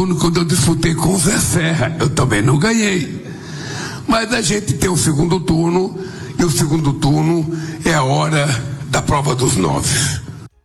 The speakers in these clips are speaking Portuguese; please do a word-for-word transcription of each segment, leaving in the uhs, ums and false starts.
Quando eu disputei com o Zé Serra, eu também não ganhei. Mas a gente tem o segundo turno, e o segundo turno é a hora da prova dos nove.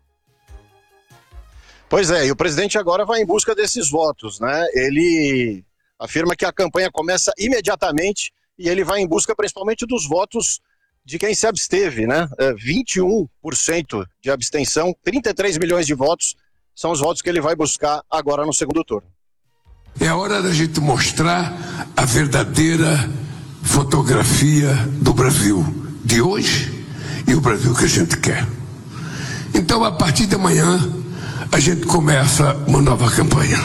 Pois é, e o presidente agora vai em busca desses votos, né? Ele afirma que a campanha começa imediatamente e ele vai em busca principalmente dos votos de quem se absteve, né? É, vinte e um por cento de abstenção, trinta e três milhões de votos, são os votos que ele vai buscar agora no segundo turno. É a hora da gente mostrar a verdadeira fotografia do Brasil de hoje e o Brasil que a gente quer. Então, a partir de amanhã, a gente começa uma nova campanha.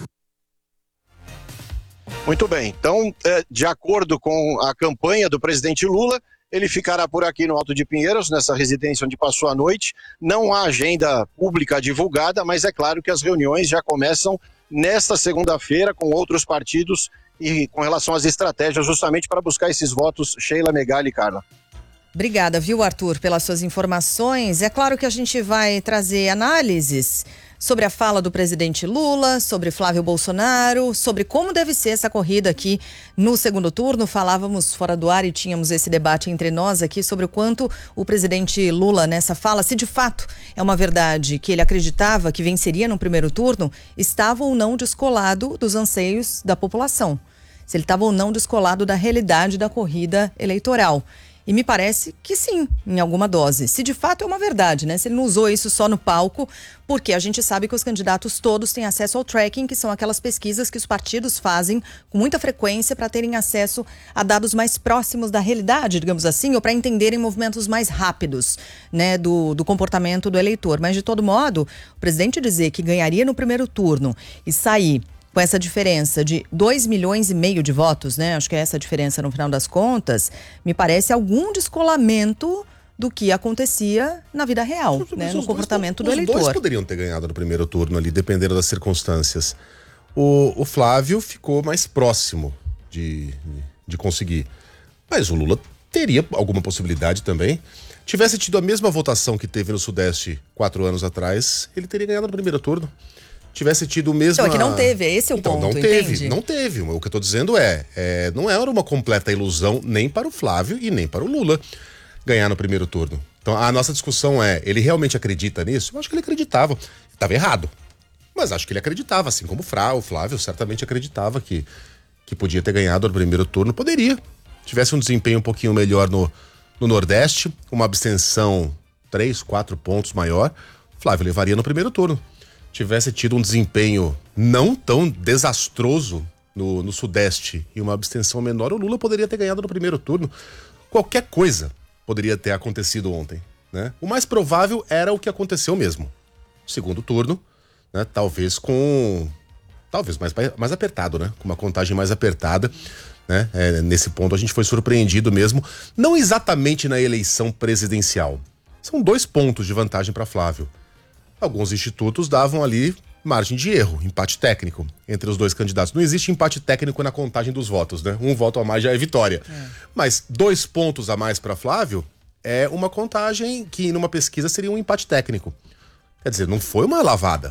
Muito bem, então, de acordo com a campanha do presidente Lula, ele ficará por aqui no Alto de Pinheiros, nessa residência onde passou a noite. Não há agenda pública divulgada, mas é claro que as reuniões já começam nesta segunda-feira com outros partidos e com relação às estratégias justamente para buscar esses votos. Sheila, Megali e Carla. Obrigada, viu, Arthur, pelas suas informações. É claro que a gente vai trazer análises sobre a fala do presidente Lula, sobre Flávio Bolsonaro, sobre como deve ser essa corrida aqui no segundo turno. Falávamos fora do ar e tínhamos esse debate entre nós aqui sobre o quanto o presidente Lula nessa fala, se de fato é uma verdade que ele acreditava que venceria no primeiro turno, estava ou não descolado dos anseios da população. Se ele estava ou não descolado da realidade da corrida eleitoral. E me parece que sim, em alguma dose. Se de fato é uma verdade, né? Se ele não usou isso só no palco, porque a gente sabe que os candidatos todos têm acesso ao tracking, que são aquelas pesquisas que os partidos fazem com muita frequência para terem acesso a dados mais próximos da realidade, digamos assim, ou para entenderem movimentos mais rápidos, né, do, do comportamento do eleitor. Mas, de todo modo, o presidente dizer que ganharia no primeiro turno e sair com essa diferença de dois milhões e meio de votos, né? Acho que é essa a diferença no final das contas, me parece algum descolamento do que acontecia na vida real, mas né? No comportamento dois, do eleitor. Os dois poderiam ter ganhado no primeiro turno ali, dependendo das circunstâncias. O, o Flávio ficou mais próximo de, de conseguir. Mas o Lula teria alguma possibilidade também. Tivesse tido a mesma votação que teve no Sudeste quatro anos atrás, ele teria ganhado no primeiro turno. Tivesse tido o mesmo... Então, é que não teve, esse é o então, ponto, não teve, entende? não teve. O que eu tô dizendo é, é, não era uma completa ilusão nem para o Flávio e nem para o Lula ganhar no primeiro turno. Então, a nossa discussão é, ele realmente acredita nisso? Eu acho que ele acreditava. Estava errado, mas acho que ele acreditava, assim como o Fra, o Flávio certamente acreditava que, que podia ter ganhado no primeiro turno. Poderia. Tivesse um desempenho um pouquinho melhor no, no Nordeste, uma abstenção três, quatro pontos maior, o Flávio levaria no primeiro turno. Tivesse tido um desempenho não tão desastroso no, no Sudeste e uma abstenção menor, o Lula poderia ter ganhado no primeiro turno. Qualquer coisa poderia ter acontecido ontem, né? O mais provável era o que aconteceu mesmo. Segundo turno, né? Talvez com... Talvez mais, mais apertado, né? Com uma contagem mais apertada, né? É, nesse ponto a gente foi surpreendido mesmo. Não exatamente na eleição presidencial. São dois pontos de vantagem para Flávio. Alguns institutos davam ali margem de erro, empate técnico entre os dois candidatos. Não existe empate técnico na contagem dos votos, né? Um voto a mais já é vitória. É. Mas dois pontos a mais para Flávio é uma contagem que numa pesquisa seria um empate técnico. Quer dizer, não foi uma lavada,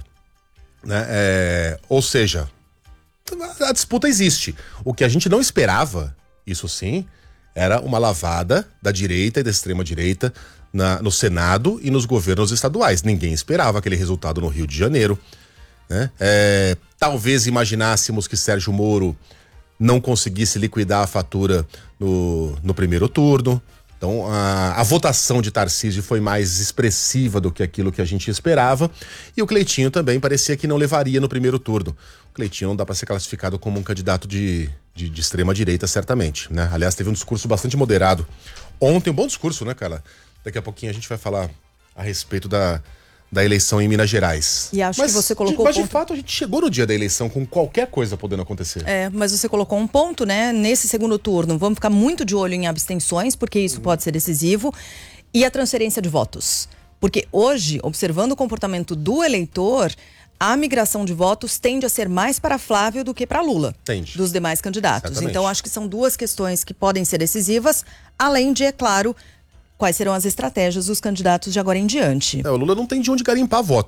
né? É, ou seja, a disputa existe. O que a gente não esperava, isso sim, era uma lavada da direita e da extrema-direita Na, no Senado e nos governos estaduais. Ninguém esperava aquele resultado no Rio de Janeiro, né? É, talvez imaginássemos que Sérgio Moro não conseguisse liquidar a fatura no, no primeiro turno. Então a, a votação de Tarcísio foi mais expressiva do que aquilo que a gente esperava, e o Cleitinho também parecia que não levaria no primeiro turno. O Cleitinho não dá para ser classificado como um candidato de, de, de extrema direita, certamente, né? Aliás, teve um discurso bastante moderado ontem, um bom discurso, né, cara? Daqui a pouquinho a gente vai falar a respeito da, da eleição em Minas Gerais. E acho mas, que você colocou... De, mas ponto... de fato a gente chegou no dia da eleição com qualquer coisa podendo acontecer. É, mas você colocou um ponto, né? Nesse segundo turno, vamos ficar muito de olho em abstenções, porque isso hum. pode ser decisivo. E a transferência de votos. Porque hoje, observando o comportamento do eleitor, a migração de votos tende a ser mais para Flávio do que para Lula. Tende. Dos demais candidatos. Exatamente. Então, acho que são duas questões que podem ser decisivas, além de, é claro... quais serão as estratégias dos candidatos de agora em diante. É, o Lula não tem de onde garimpar voto, né?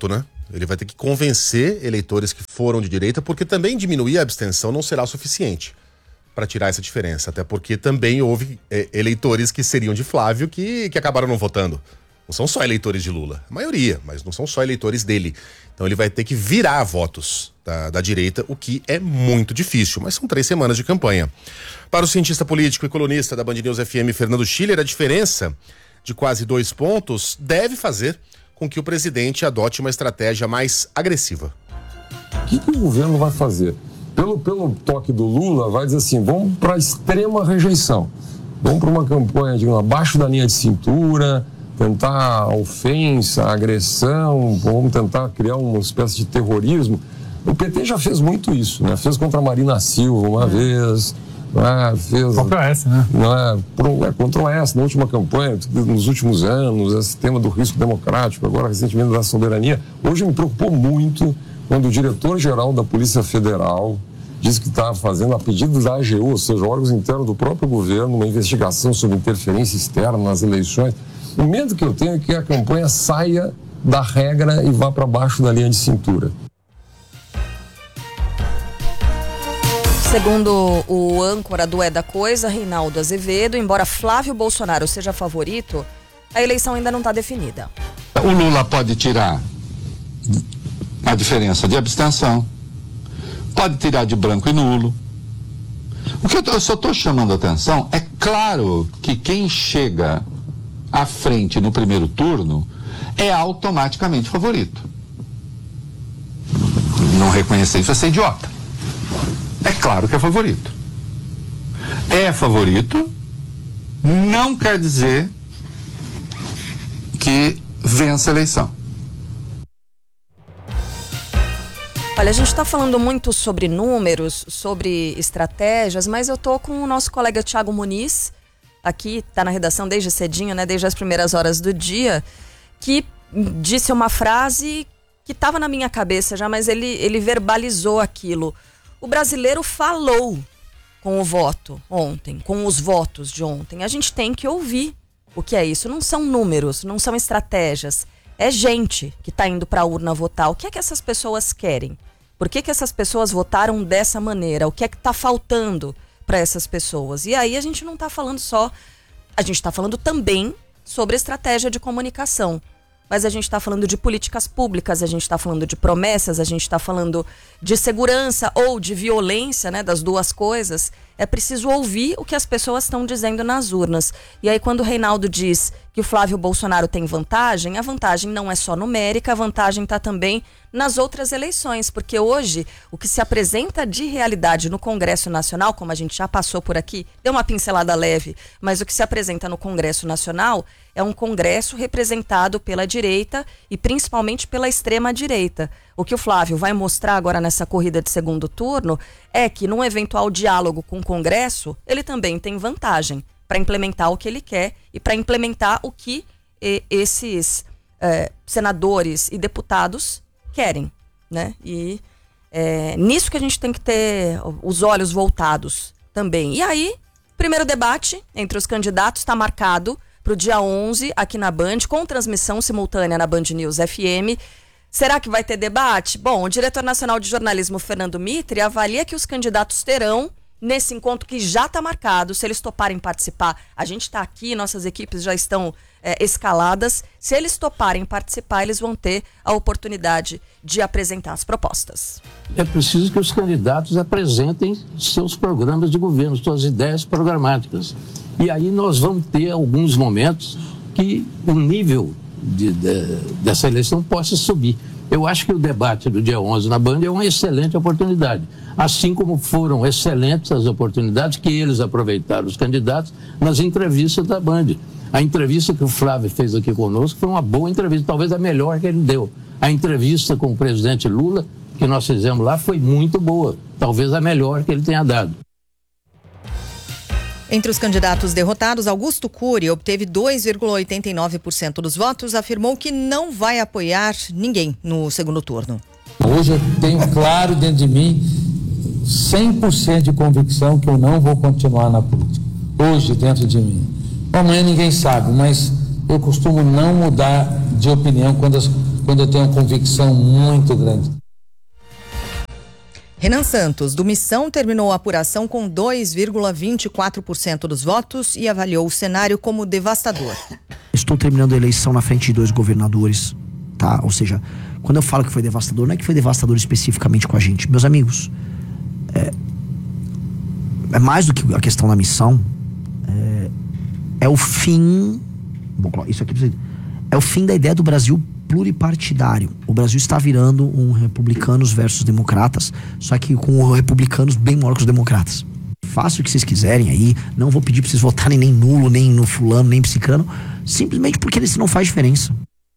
Ele vai ter que convencer eleitores que foram de direita, porque também diminuir a abstenção não será suficiente para tirar essa diferença. Até porque também houve é, eleitores que seriam de Flávio que, que acabaram não votando. Não são só eleitores de Lula, a maioria, mas não são só eleitores dele. Então ele vai ter que virar votos da, da direita, o que é muito difícil, mas são três semanas de campanha. Para o cientista político e colunista da Band News F M, Fernando Schiller, a diferença de quase dois pontos deve fazer com que o presidente adote uma estratégia mais agressiva. O que, que o governo vai fazer? Pelo, pelo toque do Lula, vai dizer assim, vamos para a extrema rejeição. Vamos para uma campanha, digamos, abaixo da linha de cintura, tentar ofensa, agressão, vamos tentar criar uma espécie de terrorismo. O P T já fez muito isso, né? Fez contra a Marina Silva uma vez, né? Fez contra o S, né? né? Pro, é, contra o S, na última campanha, nos últimos anos, esse tema do risco democrático, agora recentemente da soberania. Hoje me preocupou muito quando o diretor-geral da Polícia Federal disse que estava fazendo, a pedido da A G U, ou seja, órgãos internos do próprio governo, uma investigação sobre interferência externa nas eleições. O medo que eu tenho é que a campanha saia da regra e vá para baixo da linha de cintura. Segundo o âncora do É da Coisa, Reinaldo Azevedo, embora Flávio Bolsonaro seja favorito, a eleição ainda não está definida. O Lula pode tirar a diferença de abstenção, pode tirar de branco e nulo. O que eu, tô, eu só estou chamando a atenção, é claro que quem chega à frente no primeiro turno é automaticamente favorito. Não reconhecer isso é ser idiota. É claro que é favorito. É favorito, não quer dizer que vença a eleição. Olha, a gente está falando muito sobre números, sobre estratégias, mas eu tô com o nosso colega Thiago Muniz, aqui, tá na redação desde cedinho, né, desde as primeiras horas do dia, que disse uma frase que estava na minha cabeça já, mas ele, ele verbalizou aquilo. O brasileiro falou com o voto ontem, com os votos de ontem. A gente tem que ouvir o que é isso. Não são números, não são estratégias. É gente que está indo para a urna votar. O que é que essas pessoas querem? Por que que essas pessoas votaram dessa maneira? O que é que está faltando para essas pessoas? E aí a gente não está falando só... A gente está falando também sobre estratégia de comunicação. Mas a gente está falando de políticas públicas, a gente está falando de promessas, a gente está falando de segurança ou de violência, né, das duas coisas. É preciso ouvir o que as pessoas estão dizendo nas urnas. E aí quando o Reinaldo diz que o Flávio Bolsonaro tem vantagem, a vantagem não é só numérica, a vantagem está também nas outras eleições. Porque hoje o que se apresenta de realidade no Congresso Nacional, como a gente já passou por aqui, deu uma pincelada leve, mas o que se apresenta no Congresso Nacional é um Congresso representado pela direita e principalmente pela extrema-direita. O que o Flávio vai mostrar agora nessa corrida de segundo turno é que num eventual diálogo com o Congresso, ele também tem vantagem para implementar o que ele quer e para implementar o que e, esses é, senadores e deputados querem, né? E é, nisso que a gente tem que ter os olhos voltados também. E aí, primeiro debate entre os candidatos está marcado para o dia onze aqui na Band, com transmissão simultânea na Band News F M. Será que vai ter debate? Bom, o diretor nacional de jornalismo, Fernando Mitre, avalia que os candidatos terão, nesse encontro que já está marcado, se eles toparem participar. A gente está aqui, nossas equipes já estão é, escaladas. Se eles toparem participar, eles vão ter a oportunidade de apresentar as propostas. É preciso que os candidatos apresentem seus programas de governo, suas ideias programáticas. E aí nós vamos ter alguns momentos que o nível de, de, dessa eleição possa subir. Eu acho que o debate do dia onze na Band é uma excelente oportunidade. Assim como foram excelentes as oportunidades que eles aproveitaram, os candidatos, nas entrevistas da Band. A entrevista que o Flávio fez aqui conosco foi uma boa entrevista, talvez a melhor que ele deu. A entrevista com o presidente Lula, que nós fizemos lá, foi muito boa, talvez a melhor que ele tenha dado. Entre os candidatos derrotados, Augusto Cury obteve dois vírgula oitenta e nove por cento dos votos, afirmou que não vai apoiar ninguém no segundo turno. Hoje eu tenho claro dentro de mim, cem por cento de convicção que eu não vou continuar na política. Hoje dentro de mim. Amanhã ninguém sabe, mas eu costumo não mudar de opinião quando as, quando eu tenho uma convicção muito grande. Renan Santos, do Missão, terminou a apuração com dois vírgula vinte e quatro por cento dos votos e avaliou o cenário como devastador. Estou terminando a eleição na frente de dois governadores, tá? Ou seja, quando eu falo que foi devastador, não é que foi devastador especificamente com a gente. Meus amigos, é, é mais do que a questão da missão, é, é o fim, isso aqui é o fim da ideia do Brasil pluripartidário. O Brasil está virando um republicanos versus democratas, só que com republicanos bem maior que os democratas. Faça o que vocês quiserem aí, não vou pedir para vocês votarem nem nulo, nem no fulano, nem psicano, simplesmente porque isso não faz diferença.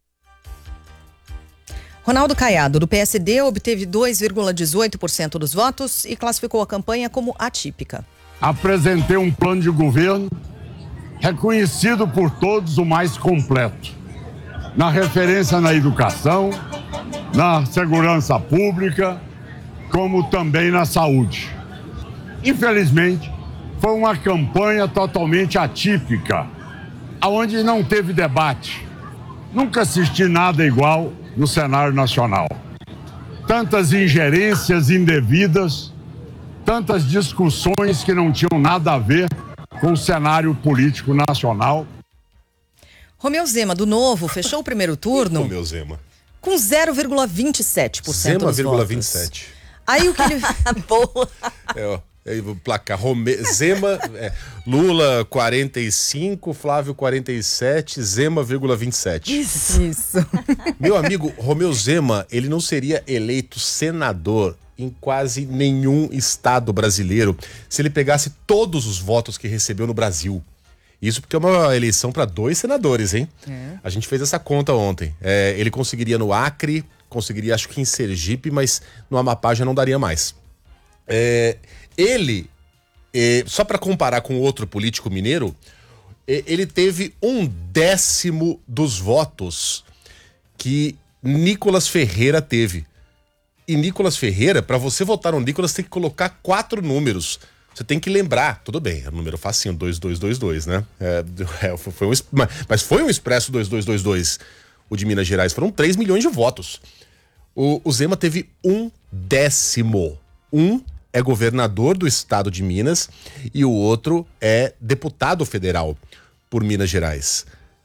Ronaldo Caiado, do P S D, obteve dois vírgula dezoito por cento dos votos e classificou a campanha como atípica. Apresentei um plano de governo reconhecido por todos o mais completo. Na referência na educação, na segurança pública, como também na saúde. Infelizmente, foi uma campanha totalmente atípica, onde não teve debate. Nunca assisti nada igual no cenário nacional. Tantas ingerências indevidas, tantas discussões que não tinham nada a ver com o cenário político nacional. Romeu Zema, do Novo, fechou o primeiro turno Romeu Zema. com zero vírgula vinte e sete por cento dos Zema, votos. vinte e sete. Aí o que ele... Boa. É, ó. Aí o placar, Rome... Zema, é, Lula quarenta e cinco, Flávio quarenta e sete, Zema, vinte e sete. Isso. Isso. Meu amigo, Romeu Zema, ele não seria eleito senador em quase nenhum estado brasileiro se ele pegasse todos os votos que recebeu no Brasil. Isso porque é uma eleição para dois senadores, hein? É. A gente fez essa conta ontem. É, ele conseguiria no Acre, conseguiria acho que em Sergipe, mas no Amapá já não daria mais. É, ele, é, só para comparar com outro político mineiro, é, ele teve um décimo dos votos que Nicolas Ferreira teve. E Nicolas Ferreira, para você votar no Nicolas, tem que colocar quatro números. Você tem que lembrar, tudo bem, é um número facinho, dois dois dois dois, né? É, é, foi um, mas foi um expresso dois dois dois dois. O de Minas Gerais foram três milhões de votos. O, o Zema teve um décimo. Um é governador do estado de Minas e o outro é deputado federal por Minas Gerais.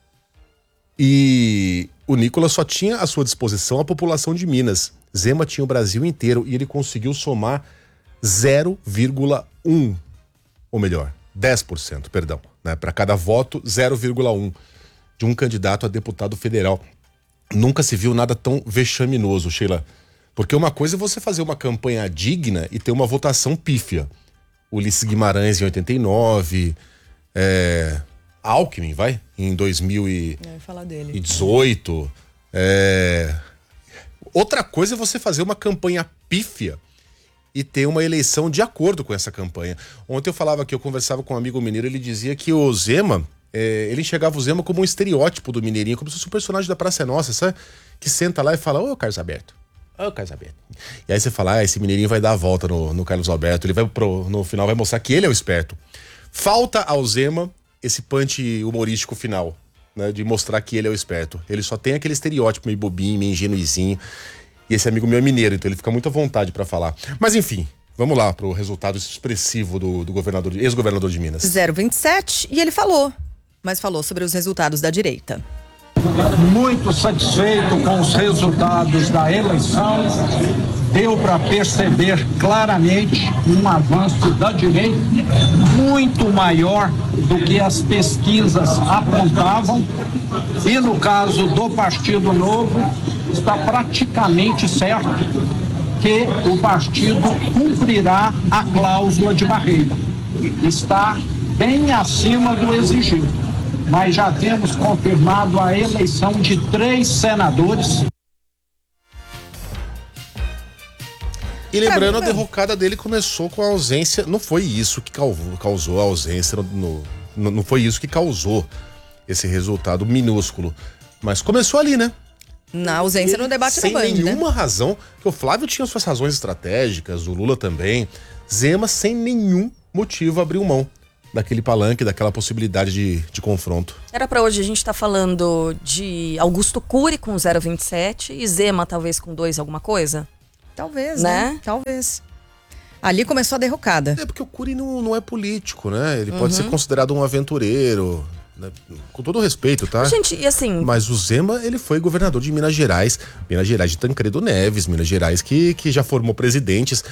E o Nicolas só tinha à sua disposição a população de Minas. Zema tinha o Brasil inteiro e ele conseguiu somar zero vírgula um, ou melhor, dez por cento, perdão, né? Para cada voto, zero vírgula um de um candidato a deputado federal. Nunca se viu nada tão vexaminoso, Sheila. Porque uma coisa é você fazer uma campanha digna e ter uma votação pífia. Ulisses Guimarães em oitenta e nove, é, Alckmin, vai, em dois mil e dezoito. É, outra coisa é você fazer uma campanha pífia e ter uma eleição de acordo com essa campanha. Ontem eu falava que eu conversava com um amigo mineiro, ele dizia que o Zema, é, ele enxergava o Zema como um estereótipo do mineirinho, como se fosse um personagem da Praça é Nossa, sabe? Que senta lá e fala, ô Carlos Alberto, ô Carlos Alberto. E aí você fala, ah, esse mineirinho vai dar a volta no, no Carlos Alberto, ele vai pro, no final vai mostrar que ele é o esperto. Falta ao Zema esse punch humorístico final, né? De mostrar que ele é o esperto. Ele só tem aquele estereótipo meio bobinho, meio ingenuizinho. E esse amigo meu é mineiro, então ele fica muito à vontade para falar. Mas enfim, vamos lá pro resultado expressivo do, do governador, ex-governador de Minas. zero vírgula vinte e sete e ele falou, mas falou sobre os resultados da direita. Muito satisfeito com os resultados da eleição, deu para perceber claramente um avanço da direita muito maior do que as pesquisas apontavam, e no caso do Partido Novo, está praticamente certo que o partido cumprirá a cláusula de barreira. Está bem acima do exigido, mas já temos confirmado a eleição de três senadores. E lembrando, a derrocada dele começou com a ausência, não foi isso que causou a ausência, no, no, não foi isso que causou esse resultado minúsculo, mas começou ali, né? Na ausência no debate sem da Band, nenhuma né? razão, que o Flávio tinha suas razões estratégicas, o Lula também, Zema sem nenhum motivo abriu mão. daquele palanque, daquela possibilidade de, de confronto. Era para hoje a gente tá falando de Augusto Cury com zero vírgula vinte e sete e Zema talvez com dois alguma coisa? Talvez, né? né? Talvez. Ali começou a derrocada. É porque o Cury não, não é político, né? Ele Uhum. pode ser considerado um aventureiro, né? Com todo o respeito, tá? Gente, e assim... Mas o Zema, ele foi governador de Minas Gerais, Minas Gerais de Tancredo Neves, Minas Gerais que, que já formou presidentes.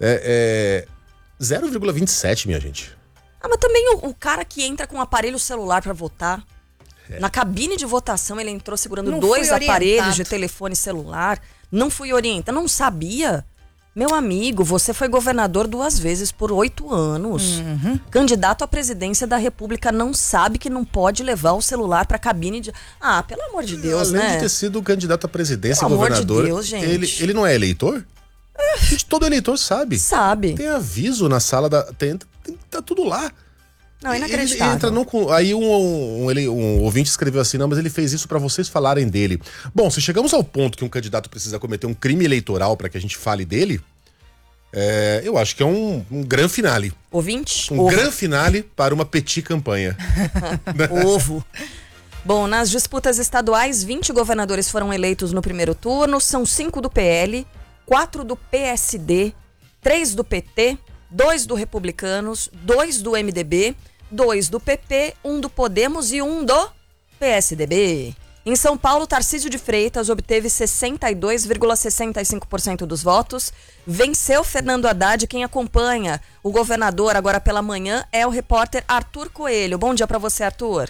É, é zero vírgula vinte e sete, minha gente. Ah, mas também o, o cara que entra com um aparelho celular para votar. É. Na cabine de votação ele entrou segurando Não dois fui aparelhos orientado. de telefone celular. Não fui orientado, não sabia. Meu amigo, você foi governador duas vezes por oito anos. Uhum. Candidato à presidência da República não sabe que não pode levar o celular pra cabine de... Ah, pelo amor de Deus, Além né? de ter sido candidato à presidência, Pelo amor de governador, Deus, gente. ele, ele não é eleitor? Gente, todo eleitor sabe. Sabe. Tem aviso na sala da... Tem, tem, tá tudo lá. Não, Ele inacreditável. entra no, aí um, um, um, ele- um ouvinte escreveu assim, não, mas ele fez isso pra vocês falarem dele. Bom, se chegamos ao ponto que um candidato precisa cometer um crime eleitoral pra que a gente fale dele, é, eu acho que é um, um grande finale. Ouvinte? Um Ovo. grande finale para uma petit campanha. Ovo. Bom, nas disputas estaduais, vinte governadores foram eleitos no primeiro turno, são cinco do P L, quatro do P S D, três do P T, dois do Republicanos, dois do M D B, dois do P P, um do Podemos e um do P S D B. Em São Paulo, Tarcísio de Freitas obteve sessenta e dois vírgula sessenta e cinco por cento dos votos, venceu Fernando Haddad. Quem acompanha o governador agora pela manhã é o repórter Arthur Coelho. Bom dia para você, Arthur.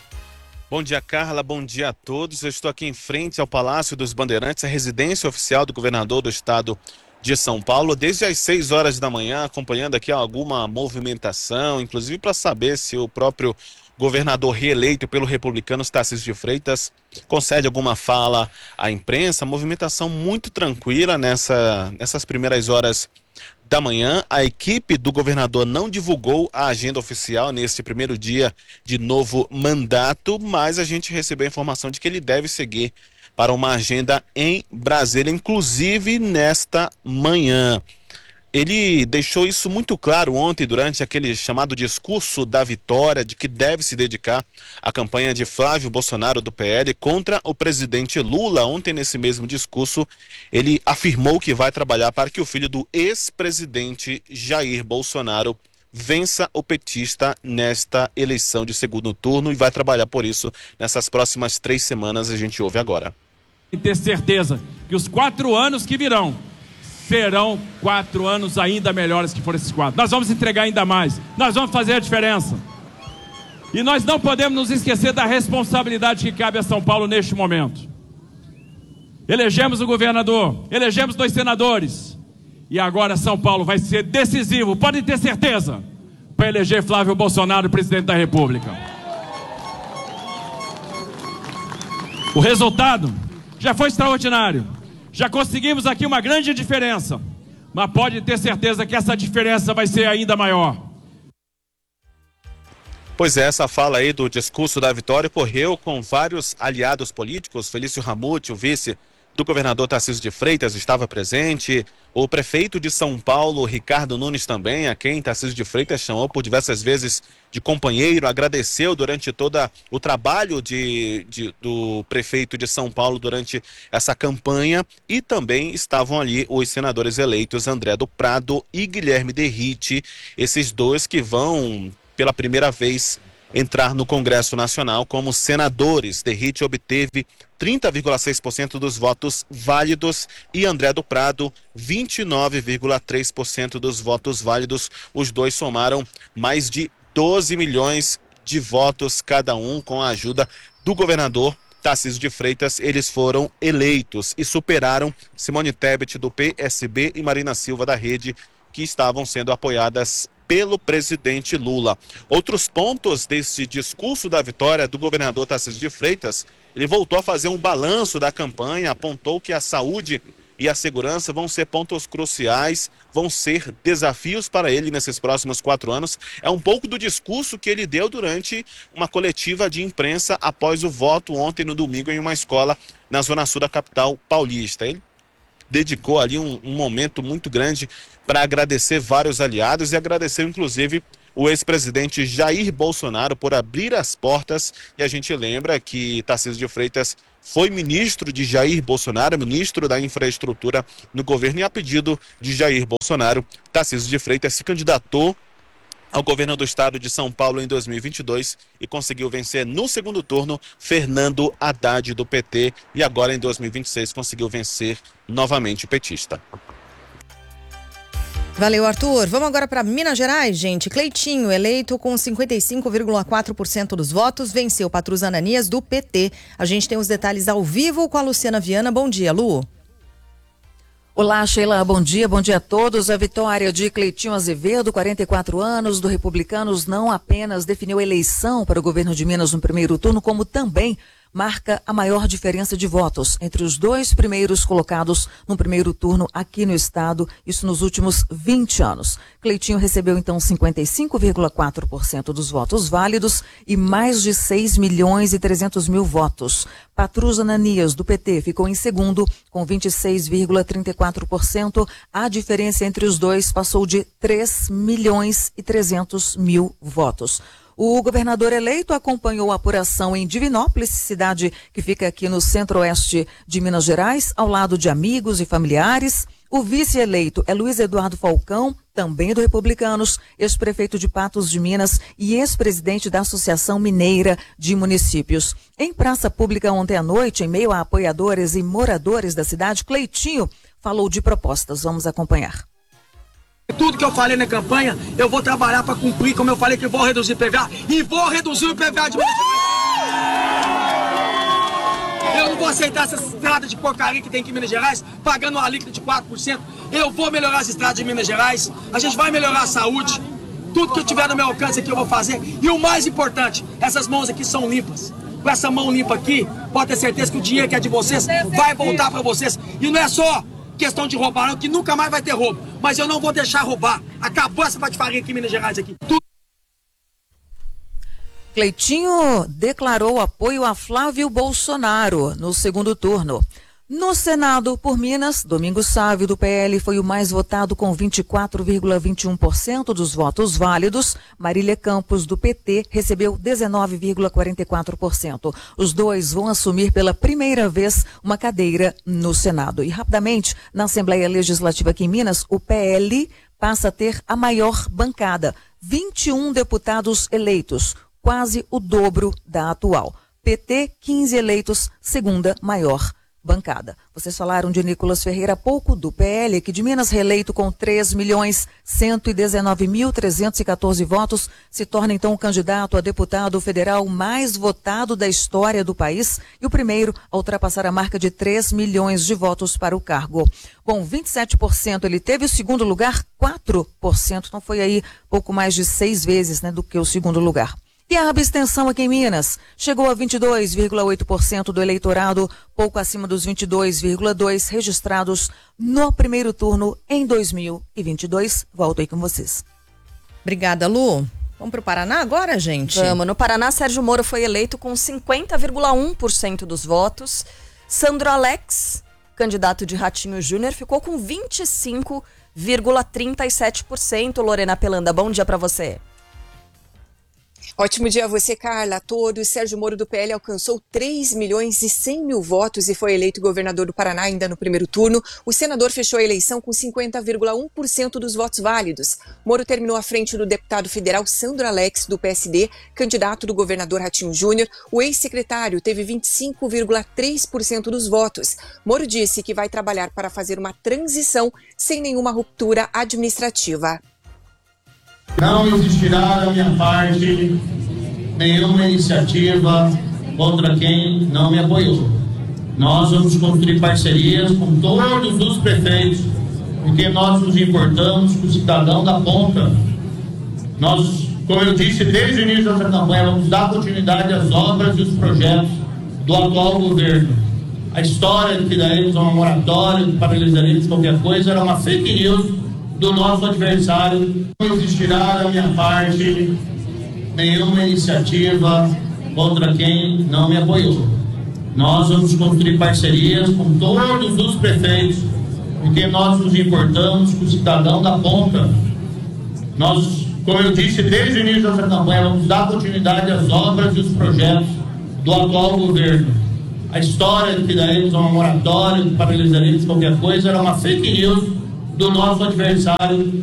Bom dia, Carla. Bom dia a todos. Eu estou aqui em frente ao Palácio dos Bandeirantes, a residência oficial do governador do estado de São Paulo, desde as seis horas da manhã, acompanhando aqui alguma movimentação, inclusive para saber se o próprio governador reeleito pelo Republicanos, Tarcísio de Freitas, concede alguma fala à imprensa. Movimentação muito tranquila nessa, nessas primeiras horas da manhã. A equipe do governador não divulgou a agenda oficial neste primeiro dia de novo mandato, mas a gente recebeu a informação de que ele deve seguir para uma agenda em Brasília, inclusive nesta manhã. Ele deixou isso muito claro ontem durante aquele chamado discurso da vitória, de que deve se dedicar à campanha de Flávio Bolsonaro do P L contra o presidente Lula. Ontem, nesse mesmo discurso, ele afirmou que vai trabalhar para que o filho do ex-presidente Jair Bolsonaro vença o petista nesta eleição de segundo turno e vai trabalhar por isso nessas próximas três semanas. A gente ouve agora. E ter certeza que os quatro anos que virão serão quatro anos ainda melhores que foram esses quatro. Nós vamos entregar ainda mais, nós vamos fazer a diferença. E nós não podemos nos esquecer da responsabilidade que cabe a São Paulo neste momento. Elegemos o governador, elegemos dois senadores, e agora São Paulo vai ser decisivo, podem ter certeza, para eleger Flávio Bolsonaro presidente da República. O resultado já foi extraordinário. Já conseguimos aqui uma grande diferença, mas pode ter certeza que essa diferença vai ser ainda maior. Pois é, essa fala aí do discurso da vitória ocorreu com vários aliados políticos. Felício Ramute, o vice do governador Tarcísio de Freitas, estava presente. O prefeito de São Paulo, Ricardo Nunes, também, a quem Tarcísio de Freitas chamou por diversas vezes de companheiro, agradeceu durante todo o trabalho de, de, do prefeito de São Paulo durante essa campanha. E também estavam ali os senadores eleitos André do Prado e Guilherme Derrite, esses dois que vão pela primeira vez entrar no Congresso Nacional como senadores. Derrite obteve trinta vírgula seis por cento dos votos válidos e André do Prado vinte e nove vírgula três por cento dos votos válidos. Os dois somaram mais de doze milhões de votos cada um. Com a ajuda do governador Tarcísio de Freitas, eles foram eleitos e superaram Simone Tebet do P S B e Marina Silva da Rede, que estavam sendo apoiadas pelo presidente Lula. Outros pontos desse discurso da vitória do governador Tarcísio de Freitas, ele voltou a fazer um balanço da campanha, apontou que a saúde e a segurança vão ser pontos cruciais, vão ser desafios para ele nesses próximos quatro anos. É um pouco do discurso que ele deu durante uma coletiva de imprensa após o voto ontem no domingo em uma escola na zona sul da capital paulista. Ele dedicou ali um, um momento muito grande para agradecer vários aliados e agradeceu inclusive o ex-presidente Jair Bolsonaro por abrir as portas. E a gente lembra que Tarcísio de Freitas foi ministro de Jair Bolsonaro, ministro da infraestrutura no governo, e a pedido de Jair Bolsonaro, Tarcísio de Freitas se candidatou ao governo do estado de São Paulo em dois mil e vinte e dois e conseguiu vencer no segundo turno Fernando Haddad do P T, e agora em dois mil e vinte e seis conseguiu vencer novamente o petista. Valeu, Arthur. Vamos agora para Minas Gerais, gente. Cleitinho, eleito com cinquenta e cinco vírgula quatro por cento dos votos, venceu Patrus Ananias do P T. A gente tem os detalhes ao vivo com a Luciana Viana. Bom dia, Lu. Olá, Sheila, bom dia, bom dia a todos. A vitória de Cleitinho Azevedo, quarenta e quatro anos, do Republicanos, não apenas definiu a eleição para o governo de Minas no primeiro turno, como também marca a maior diferença de votos entre os dois primeiros colocados no primeiro turno aqui no estado, isso nos últimos vinte anos. Cleitinho recebeu então cinquenta e cinco vírgula quatro por cento dos votos válidos e mais de seis milhões e trezentos mil votos. Patrus Ananias, do P T, ficou em segundo com vinte e seis vírgula trinta e quatro por cento. A diferença entre os dois passou de três milhões e trezentos mil votos. O governador eleito acompanhou a apuração em Divinópolis, cidade que fica aqui no centro-oeste de Minas Gerais, ao lado de amigos e familiares. O vice-eleito é Luiz Eduardo Falcão, também do Republicanos, ex-prefeito de Patos de Minas e ex-presidente da Associação Mineira de Municípios. Em praça pública ontem à noite, em meio a apoiadores e moradores da cidade, Cleitinho falou de propostas. Vamos acompanhar. Tudo que eu falei na campanha, eu vou trabalhar para cumprir, como eu falei que vou reduzir o I P V A, e vou reduzir o I P V A de Minas Gerais. Eu não vou aceitar essa estrada de porcaria que tem aqui em Minas Gerais, pagando uma alíquota de quatro por cento. Eu vou melhorar as estradas de Minas Gerais, a gente vai melhorar a saúde, tudo que eu tiver no meu alcance aqui eu vou fazer. E o mais importante, essas mãos aqui são limpas. Com essa mão limpa aqui, pode ter certeza que o dinheiro que é de vocês vai voltar para vocês. E não é só questão de roubar, não, que nunca mais vai ter roubo. Mas eu não vou deixar roubar. Acabou essa patifaria aqui em Minas Gerais. Aqui. Tudo... Cleitinho declarou apoio a Flávio Bolsonaro no segundo turno. No Senado, por Minas, Domingos Sávio, do P L, foi o mais votado com vinte e quatro vírgula vinte e um por cento dos votos válidos. Marília Campos, do P T, recebeu dezenove vírgula quarenta e quatro por cento. Os dois vão assumir pela primeira vez uma cadeira no Senado. E, rapidamente, na Assembleia Legislativa aqui em Minas, o P L passa a ter a maior bancada. vinte e um deputados eleitos, quase o dobro da atual. P T, quinze eleitos, segunda maior bancada. Vocês falaram de Nicolas Ferreira há pouco, do P L, que de Minas, reeleito com três milhões cento e dezenove mil trezentos e quatorze votos, se torna então o candidato a deputado federal mais votado da história do país e o primeiro a ultrapassar a marca de três milhões de votos para o cargo. Com vinte e sete por cento ele teve o segundo lugar, quatro por cento, então foi aí pouco mais de seis vezes, né, do que o segundo lugar. E a abstenção aqui em Minas chegou a vinte e dois vírgula oito por cento do eleitorado, pouco acima dos vinte e dois vírgula dois por cento registrados no primeiro turno em dois mil e vinte e dois. Volto aí com vocês. Obrigada, Lu. Vamos para o Paraná agora, gente? Vamos. No Paraná, Sérgio Moro foi eleito com cinquenta vírgula um por cento dos votos. Sandro Alex, candidato de Ratinho Júnior, ficou com vinte e cinco vírgula trinta e sete por cento. Lorena Pelanda, bom dia para você. Ótimo dia a você, Carla, a todos. Sérgio Moro, do P L, alcançou três milhões e cem mil votos e foi eleito governador do Paraná ainda no primeiro turno. O senador fechou a eleição com cinquenta vírgula um por cento dos votos válidos. Moro terminou à frente do deputado federal Sandro Alex, do P S D, candidato do governador Ratinho Júnior. O ex-secretário teve vinte e cinco vírgula três por cento dos votos. Moro disse que vai trabalhar para fazer uma transição sem nenhuma ruptura administrativa. Não existirá da minha parte nenhuma iniciativa contra quem não me apoiou. Nós vamos construir parcerias com todos os prefeitos, porque nós nos importamos com o cidadão da ponta. Nós, como eu disse desde o início dessa campanha, vamos dar continuidade às obras e os projetos do atual governo. A história de que daremos uma moratória, de paralisaremos qualquer coisa, era uma fake news do nosso adversário. Não existirá da minha parte nenhuma iniciativa contra quem não me apoiou. Nós vamos construir parcerias com todos os prefeitos, porque nós nos importamos com o cidadão da ponta. Nós, Como eu disse desde o início dessa campanha, vamos dar continuidade às obras e os projetos do atual governo. A história de que daremos uma moratória, de paralisaremos qualquer coisa, era uma fake news do nosso adversário.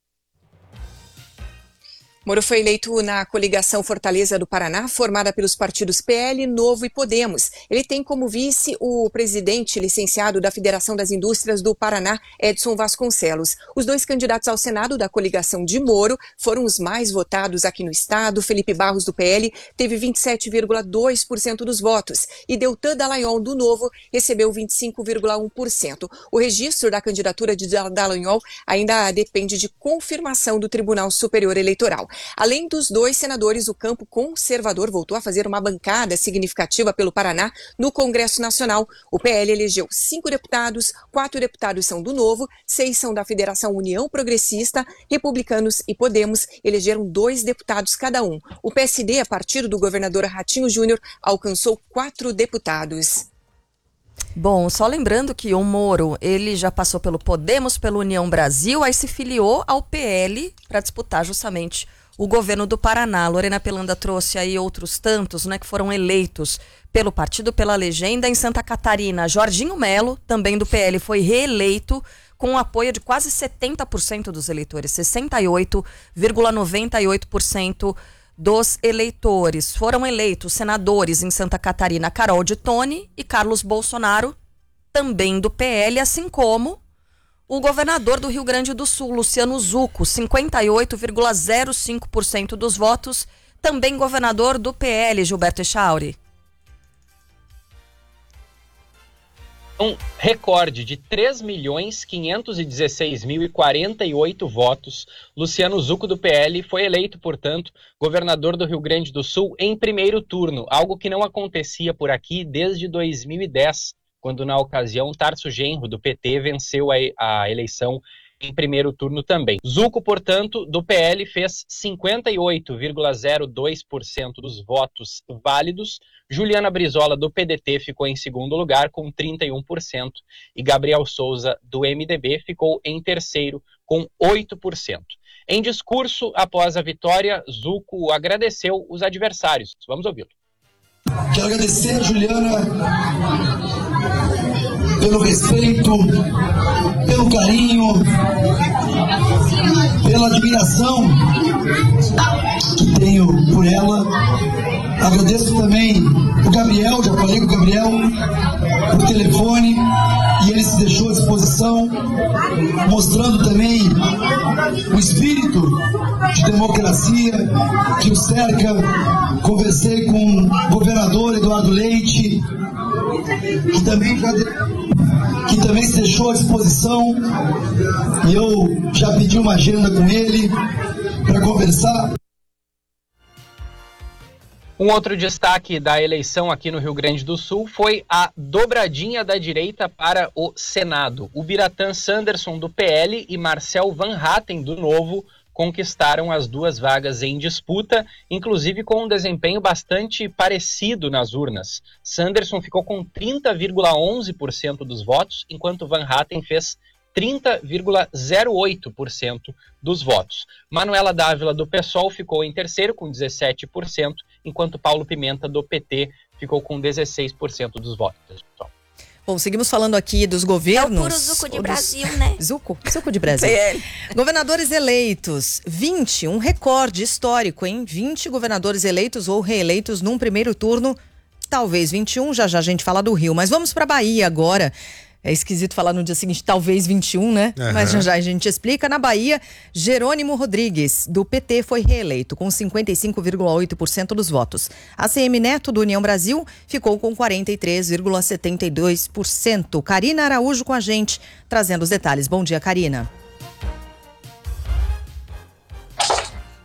Moro foi eleito na coligação Fortaleza do Paraná, formada pelos partidos P L, Novo e Podemos. Ele tem como vice o presidente licenciado da Federação das Indústrias do Paraná, Edson Vasconcelos. Os dois candidatos ao Senado da coligação de Moro foram os mais votados aqui no estado. Felipe Barros, do P L, teve vinte e sete vírgula dois por cento dos votos e Deltan Dallagnol, do Novo, recebeu vinte e cinco vírgula um por cento. O registro da candidatura de Dallagnol ainda depende de confirmação do Tribunal Superior Eleitoral. Além dos dois senadores, o campo conservador voltou a fazer uma bancada significativa pelo Paraná no Congresso Nacional. O P L elegeu cinco deputados, quatro deputados são do Novo, seis são da Federação União Progressista, Republicanos e Podemos elegeram dois deputados cada um. O P S D, a partido do governador Ratinho Júnior, alcançou quatro deputados. Bom, só lembrando que o Moro, ele já passou pelo Podemos, pelo União Brasil, aí se filiou ao P L para disputar justamente o governo do Paraná. Lorena Pelanda trouxe aí outros tantos, né, que foram eleitos pelo partido, pela legenda. Em Santa Catarina, Jorginho Melo, também do P L, foi reeleito com o apoio de quase setenta por cento dos eleitores, sessenta e oito vírgula noventa e oito por cento dos eleitores. Foram eleitos senadores em Santa Catarina, Carol de Tone e Carlos Bolsonaro, também do P L, assim como o governador do Rio Grande do Sul, Luciano Zucco, cinquenta e oito vírgula zero cinco por cento dos votos, também governador do P L, Gilberto Echauri. Um recorde de três milhões quinhentos e dezesseis mil e quarenta e oito votos. Luciano Zucco, do P L, foi eleito, portanto, governador do Rio Grande do Sul em primeiro turno, algo que não acontecia por aqui desde dois mil e dez, quando, na ocasião, Tarso Genro, do P T, venceu a, a eleição em primeiro turno também. Zucco, portanto, do P L, fez cinquenta e oito vírgula zero dois por cento dos votos válidos. Juliana Brizola, do P D T, ficou em segundo lugar com trinta e um por cento e Gabriel Souza, do M D B, ficou em terceiro com oito por cento. Em discurso após a vitória, Zucco agradeceu os adversários. Vamos ouvi-lo. Quero agradecer a Juliana pelo respeito, pelo carinho, pela admiração que tenho por ela. Agradeço também o Gabriel, já falei com o Gabriel por telefone e ele se deixou à disposição, mostrando também o espírito de democracia que o cerca. Conversei com o governador Eduardo Leite, que também, que também se deixou à disposição, e eu já pedi uma agenda com ele para conversar. Um outro destaque da eleição aqui no Rio Grande do Sul foi a dobradinha da direita para o Senado. O Biratã Sanderson, do P L, e Marcel Van Hatten, do Novo, conquistaram as duas vagas em disputa, inclusive com um desempenho bastante parecido nas urnas. Sanderson ficou com trinta vírgula onze por cento dos votos, enquanto Van Hatten fez trinta vírgula zero oito por cento dos votos. Manuela Dávila, do PSOL, ficou em terceiro com dezessete por cento, enquanto Paulo Pimenta, do P T, ficou com dezesseis por cento dos votos. Pessoal. Bom, seguimos falando aqui dos governos. É o puro Zucco de Brasil, né? Zucco? Zucco de Brasil. Governadores eleitos, vinte, um recorde histórico, hein? vinte governadores eleitos ou reeleitos num primeiro turno, talvez vinte e um, já já a gente fala do Rio. Mas vamos para Bahia agora. É esquisito falar no dia seguinte, talvez vinte e um, né? Uhum. Mas já já a gente explica. Na Bahia, Jerônimo Rodrigues, do P T, foi reeleito com cinquenta e cinco vírgula oito por cento dos votos. A C M Neto, do União Brasil, ficou com quarenta e três vírgula setenta e dois por cento. Karina Araújo com a gente, trazendo os detalhes. Bom dia, Karina.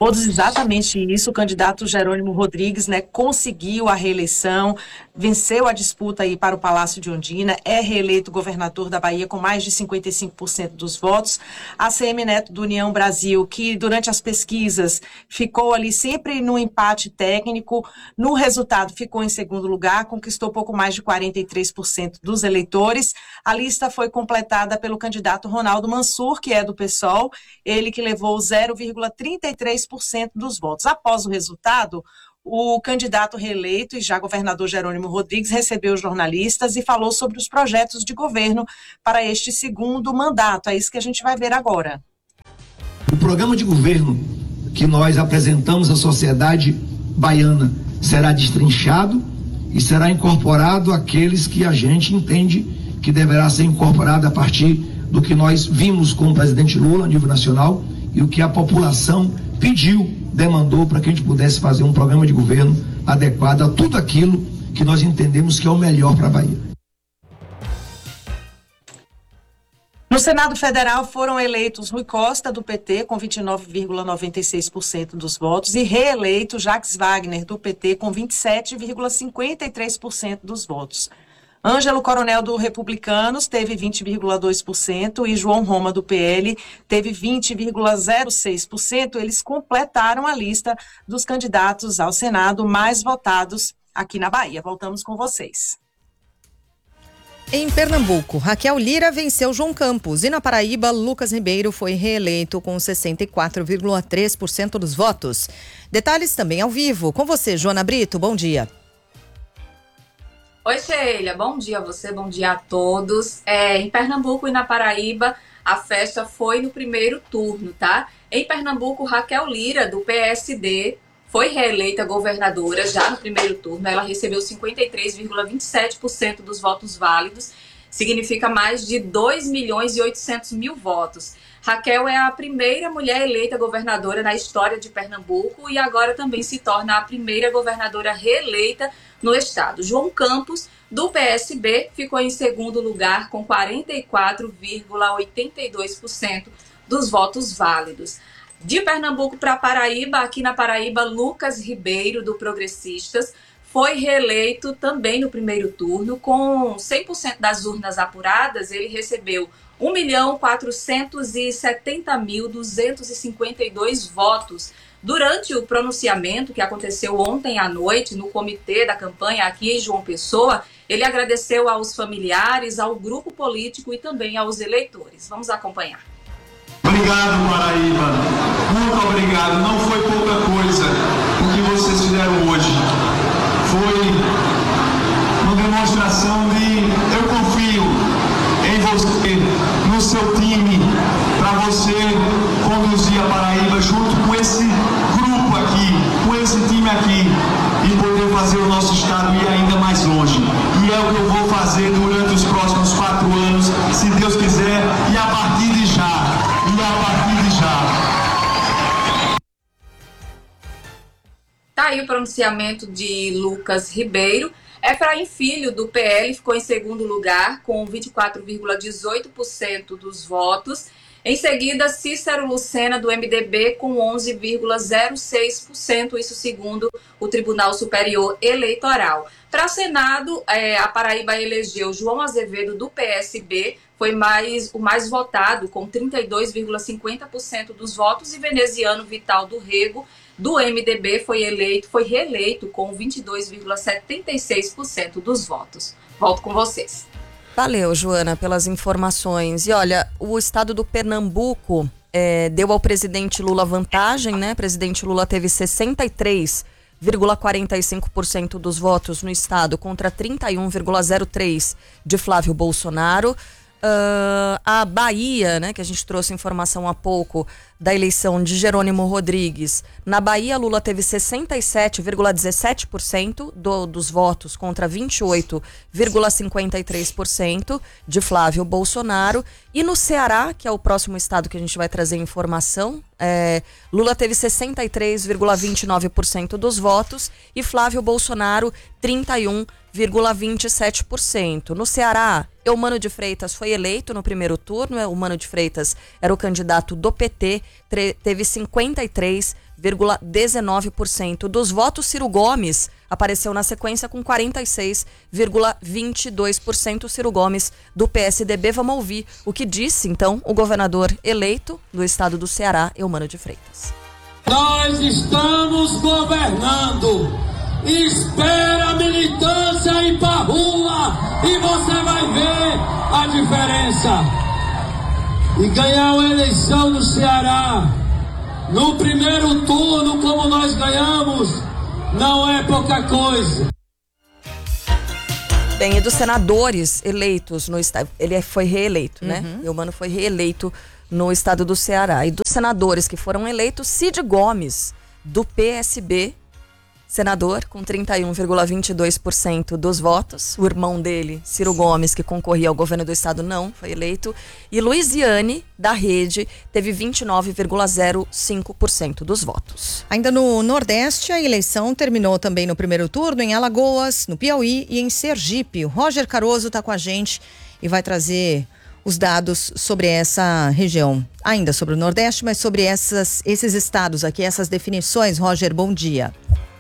todos exatamente isso. O candidato Jerônimo Rodrigues, né, conseguiu a reeleição, venceu a disputa aí para o Palácio de Ondina, é reeleito governador da Bahia com mais de cinquenta e cinco por cento dos votos. A C M Neto do União Brasil, que durante as pesquisas ficou ali sempre no empate técnico, no resultado ficou em segundo lugar, conquistou pouco mais de quarenta e três por cento dos eleitores. A lista foi completada pelo candidato Ronaldo Mansur, que é do PSOL, ele que levou zero vírgula trinta e três por cento dos votos. Após o resultado, o candidato reeleito e já governador Jerônimo Rodrigues recebeu os jornalistas e falou sobre os projetos de governo para este segundo mandato. É isso que a gente vai ver agora. O programa de governo que nós apresentamos à sociedade baiana será destrinchado e será incorporado àqueles que a gente entende que deverá ser incorporado a partir do que nós vimos com o presidente Lula a nível nacional e o que a população pediu, demandou para que a gente pudesse fazer um programa de governo adequado a tudo aquilo que nós entendemos que é o melhor para a Bahia. No Senado Federal foram eleitos Rui Costa, do P T, com vinte e nove vírgula noventa e seis por cento dos votos, e reeleito Jacques Wagner, do P T, com vinte e sete vírgula cinquenta e três por cento dos votos. Ângelo Coronel, do Republicanos, teve vinte vírgula dois por cento e João Roma, do P L, teve vinte vírgula zero seis por cento. Eles completaram a lista dos candidatos ao Senado mais votados aqui na Bahia. Voltamos com vocês. Em Pernambuco, Raquel Lira venceu João Campos e na Paraíba, Lucas Ribeiro foi reeleito com sessenta e quatro vírgula três por cento dos votos. Detalhes também ao vivo. Com você, Joana Brito, bom dia. Oi, Sheila, bom dia a você, bom dia a todos. É, em Pernambuco e na Paraíba, a festa foi no primeiro turno, tá? Em Pernambuco, Raquel Lira, do P S D, foi reeleita governadora já no primeiro turno. Ela recebeu cinquenta e três vírgula vinte e sete por cento dos votos válidos, significa mais de dois milhões e oitocentos mil votos. Raquel é a primeira mulher eleita governadora na história de Pernambuco e agora também se torna a primeira governadora reeleita no estado. João Campos, do P S B, ficou em segundo lugar com quarenta e quatro vírgula oitenta e dois por cento dos votos válidos. De Pernambuco para Paraíba, aqui na Paraíba, Lucas Ribeiro, do Progressistas, foi reeleito também no primeiro turno. Com cem por cento das urnas apuradas, ele recebeu um milhão quatrocentos e setenta mil duzentos e cinquenta e dois votos. Durante o pronunciamento que aconteceu ontem à noite no comitê da campanha aqui em João Pessoa, ele agradeceu aos familiares, ao grupo político e também aos eleitores. Vamos acompanhar. Obrigado, Paraíba. Muito obrigado. Não foi pouca coisa o que vocês fizeram hoje. Foi uma demonstração de eu confio em você, no seu time, para você conduzir a Paraíba junto com esse grupo aqui, com esse time aqui, e poder fazer o nosso estado ir ainda mais longe. E é o que eu vou fazer durante os próximos quatro anos, se Deus quiser, e a partir de já. E a partir de já. Tá aí o pronunciamento de Lucas Ribeiro. Efraim Filho, do P L, ficou em segundo lugar, com vinte e quatro vírgula dezoito por cento dos votos. Em seguida, Cícero Lucena, do M D B, com onze vírgula zero seis por cento, isso segundo o Tribunal Superior Eleitoral. Para Senado, é, a Paraíba elegeu João Azevedo, do P S B, foi mais, o mais votado, com trinta e dois vírgula cinquenta por cento dos votos, e Veneziano Vital do Rego, do M D B, foi eleito, foi reeleito com vinte e dois vírgula setenta e seis por cento dos votos. Volto com vocês. Valeu, Joana, pelas informações. E olha, o estado do Pernambuco é, deu ao presidente Lula vantagem, né? O presidente Lula teve sessenta e três vírgula quarenta e cinco por cento dos votos no estado contra trinta e um vírgula zero três por cento de Flávio Bolsonaro. Uh, a Bahia, né, que a gente trouxe informação há pouco da eleição de Jerônimo Rodrigues. Na Bahia, Lula teve sessenta e sete vírgula dezessete por cento do, dos votos contra vinte e oito vírgula cinquenta e três por cento de Flávio Bolsonaro. E no Ceará, que é o próximo estado que a gente vai trazer informação, é, Lula teve sessenta e três vírgula vinte e nove por cento dos votos e Flávio Bolsonaro trinta e um vírgula vinte e sete por cento. No Ceará, Eumano de Freitas foi eleito no primeiro turno. Eumano de Freitas era o candidato do P T teve cinquenta e três vírgula dezenove por cento dos votos. Ciro Gomes apareceu na sequência com quarenta e seis vírgula vinte e dois por cento. Ciro Gomes, do P S D B. Vamos ouvir o que disse, então, o governador eleito do estado do Ceará, Eumano de Freitas. Nós estamos governando. Espera a militância ir pra rua e você vai ver a diferença. E ganhar uma eleição no Ceará no primeiro turno, como nós ganhamos, não é pouca coisa. Bem, e dos senadores eleitos no estado, ele foi reeleito, né? Uhum. Eumano foi reeleito no estado do Ceará. E dos senadores que foram eleitos, Cid Gomes, do P S B, senador com trinta e um vírgula vinte e dois por cento dos votos. O irmão dele, Ciro Gomes, que concorria ao governo do estado, não foi eleito. E Luiziane, da Rede, teve vinte e nove vírgula zero cinco por cento dos votos. Ainda no Nordeste, a eleição terminou também no primeiro turno em Alagoas, no Piauí e em Sergipe. O Roger Caroso está com a gente e vai trazer os dados sobre essa região. Ainda sobre o Nordeste, mas sobre essas, esses estados aqui, essas definições. Roger, bom dia.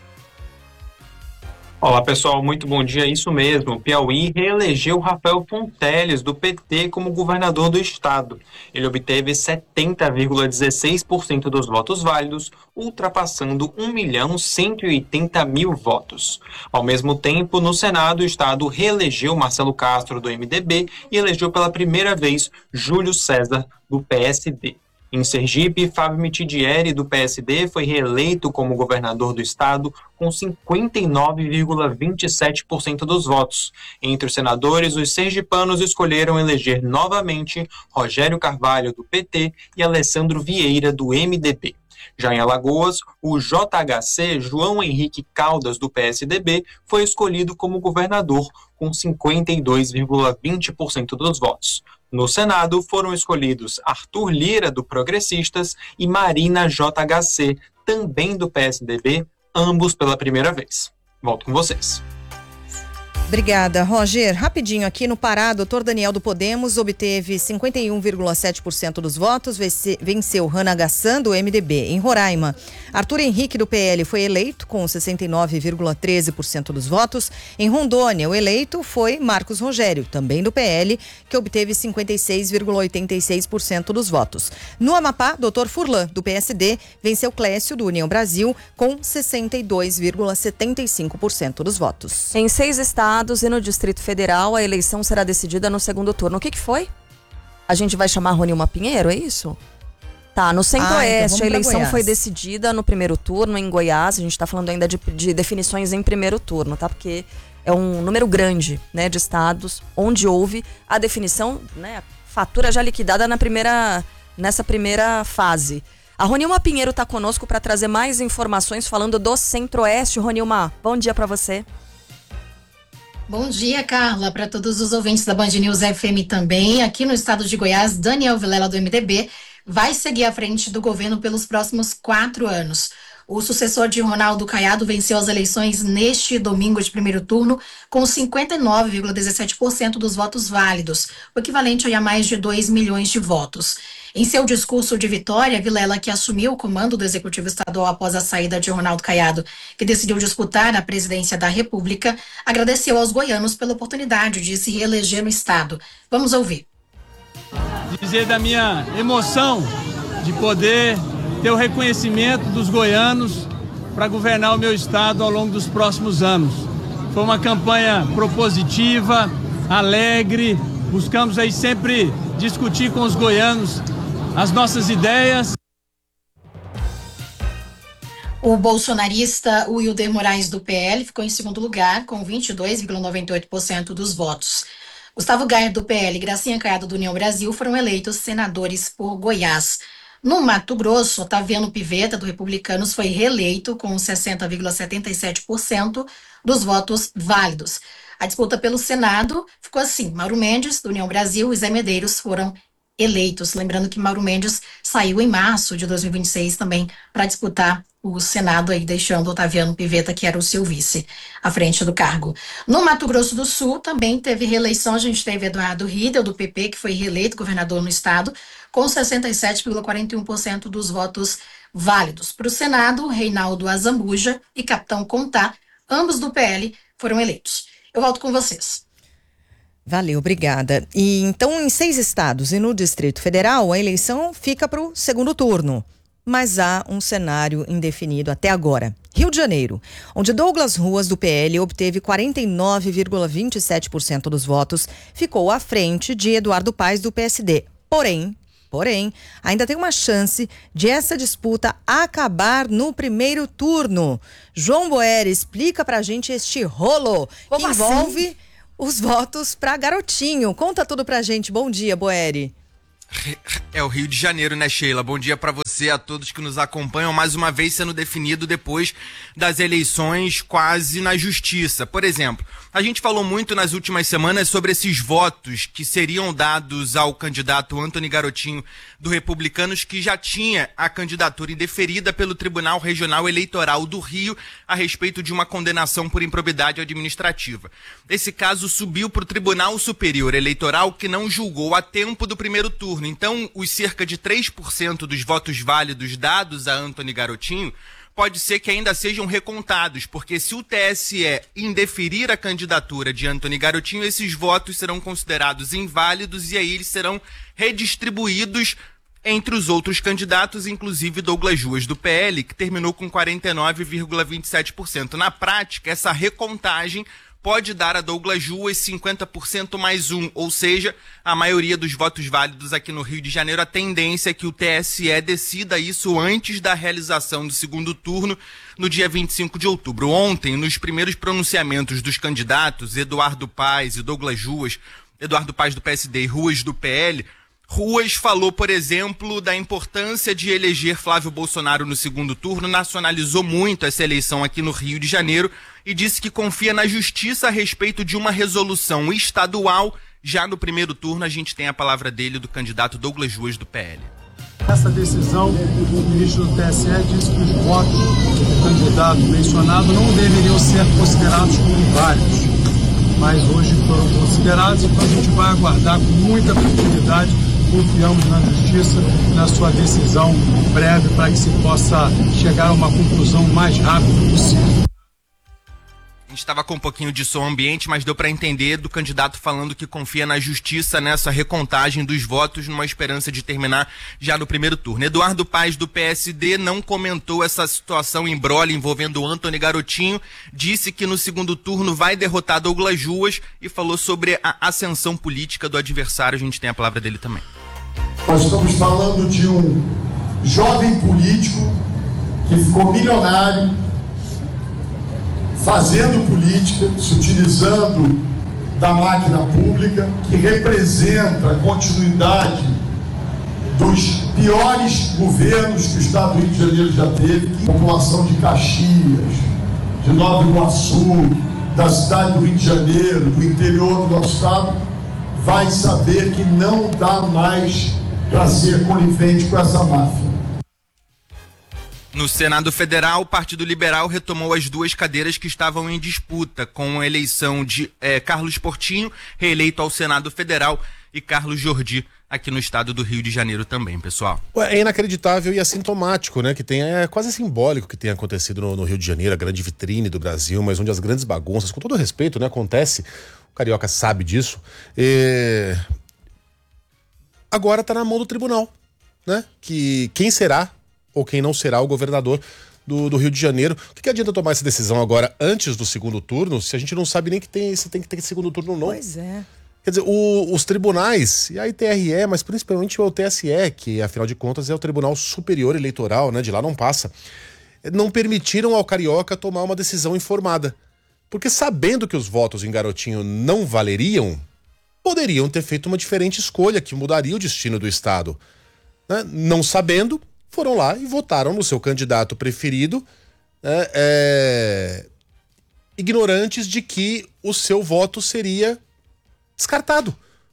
Olá pessoal, muito bom dia, isso mesmo. O Piauí reelegeu Rafael Fonteles, do P T, como governador do estado. Ele obteve setenta vírgula dezesseis por cento dos votos válidos, ultrapassando um milhão cento e oitenta mil votos. Ao mesmo tempo, no Senado, o estado reelegeu Marcelo Castro, do M D B, e elegeu pela primeira vez Júlio César, do P S D. Em Sergipe, Fábio Mitidieri, do P S D, foi reeleito como governador do estado com cinquenta e nove vírgula vinte e sete por cento dos votos. Entre os senadores, os sergipanos escolheram eleger novamente Rogério Carvalho, do P T, e Alessandro Vieira, do M D B. Já em Alagoas, o J H C, João Henrique Caldas, do P S D B, foi escolhido como governador com cinquenta e dois vírgula vinte por cento dos votos. No Senado, foram escolhidos Arthur Lira, do Progressistas, e Marina J H C, também do P S D B, ambos pela primeira vez. Volto com vocês. Obrigada, Roger. Rapidinho aqui no Pará, doutor Daniel do Podemos obteve cinquenta e um vírgula sete por cento dos votos, venceu Rana Gassan, do M D B. Em Roraima, Arthur Henrique, do P L, foi eleito com sessenta e nove vírgula treze por cento dos votos. Em Rondônia, o eleito foi Marcos Rogério, também do P L, que obteve cinquenta e seis vírgula oitenta e seis por cento dos votos. No Amapá, doutor Furlan, do P S D, venceu Clécio, do União Brasil, com sessenta e dois vírgula setenta e cinco por cento dos votos. Em seis estados e no Distrito Federal, a eleição será decidida no segundo turno. O que que foi? A gente vai chamar Ronilma Pinheiro, é isso? Tá, no Centro-Oeste, ah, então a eleição foi decidida no primeiro turno em Goiás. A gente tá falando ainda de, de definições em primeiro turno, tá? Porque é um número grande, né, de estados onde houve a definição, né, fatura já liquidada na primeira, nessa primeira fase. A Ronilma Pinheiro tá conosco para trazer mais informações falando do Centro-Oeste. Ronilma, bom dia para você. Bom dia, Carla, para todos os ouvintes da Band News F M também. Aqui no estado de Goiás, Daniel Vilela, do M D B, vai seguir à frente do governo pelos próximos quatro anos. O sucessor de Ronaldo Caiado venceu as eleições neste domingo de primeiro turno com cinquenta e nove vírgula dezessete por cento dos votos válidos, o equivalente a mais de dois milhões de votos. Em seu discurso de vitória, Vilela, que assumiu o comando do Executivo Estadual após a saída de Ronaldo Caiado, que decidiu disputar a presidência da República, agradeceu aos goianos pela oportunidade de se reeleger no estado. Vamos ouvir. Dizer da minha emoção de poder ter o reconhecimento dos goianos para governar o meu estado ao longo dos próximos anos. Foi uma campanha propositiva, alegre, buscamos aí sempre discutir com os goianos as nossas ideias. O bolsonarista Wilder Moraes, do P L, ficou em segundo lugar com vinte e dois vírgula noventa e oito por cento dos votos. Gustavo Gayer, do P L, e Gracinha Caiado, do União Brasil, foram eleitos senadores por Goiás. No Mato Grosso, Otaviano Pivetta, do Republicanos, foi reeleito com sessenta vírgula setenta e sete por cento dos votos válidos. A disputa pelo Senado ficou assim: Mauro Mendes, do União Brasil, e Zé Medeiros foram eleitos. Lembrando que Mauro Mendes saiu em março de dois mil e vinte e seis também para disputar o Senado, aí deixando Otaviano Pivetta, que era o seu vice, à frente do cargo. No Mato Grosso do Sul também teve reeleição, a gente teve Eduardo Riedel, do P P, que foi reeleito governador no estado, com sessenta e sete vírgula quarenta e um por cento dos votos válidos. Para o Senado, Reinaldo Azambuja e Capitão Contá, ambos do P L, foram eleitos. Eu volto com vocês. Valeu, obrigada. E então, em seis estados e no Distrito Federal, a eleição fica para o segundo turno. Mas há um cenário indefinido até agora. Rio de Janeiro, onde Douglas Ruas, do P L, obteve quarenta e nove vírgula vinte e sete por cento dos votos, ficou à frente de Eduardo Paes, do P S D. Porém, porém, ainda tem uma chance de essa disputa acabar no primeiro turno. João Boeri explica pra gente este rolo Como que envolve assim? Os votos pra Garotinho. Conta tudo pra gente. Bom dia, Boeri. É o Rio de Janeiro, né, Sheila? Bom dia pra você, a todos que nos acompanham, mais uma vez sendo definido depois das eleições quase na justiça. Por exemplo, a gente falou muito nas últimas semanas sobre esses votos que seriam dados ao candidato Antony Garotinho do Republicanos, que já tinha a candidatura indeferida pelo Tribunal Regional Eleitoral do Rio a respeito de uma condenação por improbidade administrativa. Esse caso subiu para o Tribunal Superior Eleitoral, que não julgou a tempo do primeiro turno. Então, os cerca de três por cento dos votos válidos dados a Antony Garotinho pode ser que ainda sejam recontados, porque se o T S E indeferir a candidatura de Antony Garotinho, esses votos serão considerados inválidos e aí eles serão redistribuídos entre os outros candidatos, inclusive Douglas Ruas, do P L, que terminou com quarenta e nove vírgula vinte e sete por cento. Na prática, essa recontagem pode dar a Douglas Ruas cinquenta por cento mais um, ou seja, a maioria dos votos válidos aqui no Rio de Janeiro. A tendência é que o T S E decida isso antes da realização do segundo turno, no dia vinte e cinco de outubro. Ontem, nos primeiros pronunciamentos dos candidatos, Eduardo Paes e Douglas Ruas, Eduardo Paes do P S D e Ruas do P L, Ruas falou, por exemplo, da importância de eleger Flávio Bolsonaro no segundo turno, nacionalizou muito essa eleição aqui no Rio de Janeiro e disse que confia na justiça a respeito de uma resolução estadual. Já no primeiro turno, a gente tem a palavra dele, do candidato Douglas Ruas, do P L. Essa decisão, o ministro do T S E disse que os votos do candidato mencionado não deveriam ser considerados como inválidos, mas hoje foram considerados, então a gente vai aguardar com muita tranquilidade. Confiamos na justiça, na sua decisão breve, para que se possa chegar a uma conclusão o mais rápido possível. A gente estava com um pouquinho de som ambiente, mas deu para entender do candidato falando que confia na justiça nessa recontagem dos votos, numa esperança de terminar já no primeiro turno. Eduardo Paes, do P S D, não comentou essa situação imbróglio envolvendo o Antony Garotinho, disse que no segundo turno vai derrotar Douglas Ruas e falou sobre a ascensão política do adversário. A gente tem a palavra dele também. Nós estamos falando de um jovem político que ficou milionário fazendo política, se utilizando da máquina pública, que representa a continuidade dos piores governos que o Estado do Rio de Janeiro já teve. A população de Caxias, de Nova Iguaçu, da cidade do Rio de Janeiro, do interior do nosso Estado, vai saber que não dá mais para ser conivente com essa máfia. No Senado Federal, o Partido Liberal retomou as duas cadeiras que estavam em disputa, com a eleição de eh, Carlos Portinho, reeleito ao Senado Federal, e Carlos Jordi, aqui no estado do Rio de Janeiro também, pessoal. É inacreditável e assintomático, né? Que tem, é quase simbólico que tenha acontecido no, no Rio de Janeiro, a grande vitrine do Brasil, mas onde as grandes bagunças, com todo respeito, né, acontece. O carioca sabe disso. E... agora tá na mão do tribunal, né? Que quem será ou quem não será o governador do, do Rio de Janeiro. O que, que adianta tomar essa decisão agora antes do segundo turno, se a gente não sabe nem que tem, se tem que ter segundo turno ou não? Pois é. Quer dizer, o, os tribunais, e a I T R E, mas principalmente o T S E, que afinal de contas é o Tribunal Superior Eleitoral, né? De lá não passa, não permitiram ao carioca tomar uma decisão informada. Porque sabendo que os votos em Garotinho não valeriam, poderiam ter feito uma diferente escolha que mudaria o destino do Estado. Né? Não sabendo, foram lá e votaram no seu candidato preferido, né, é, ignorantes de que o seu voto seria descartado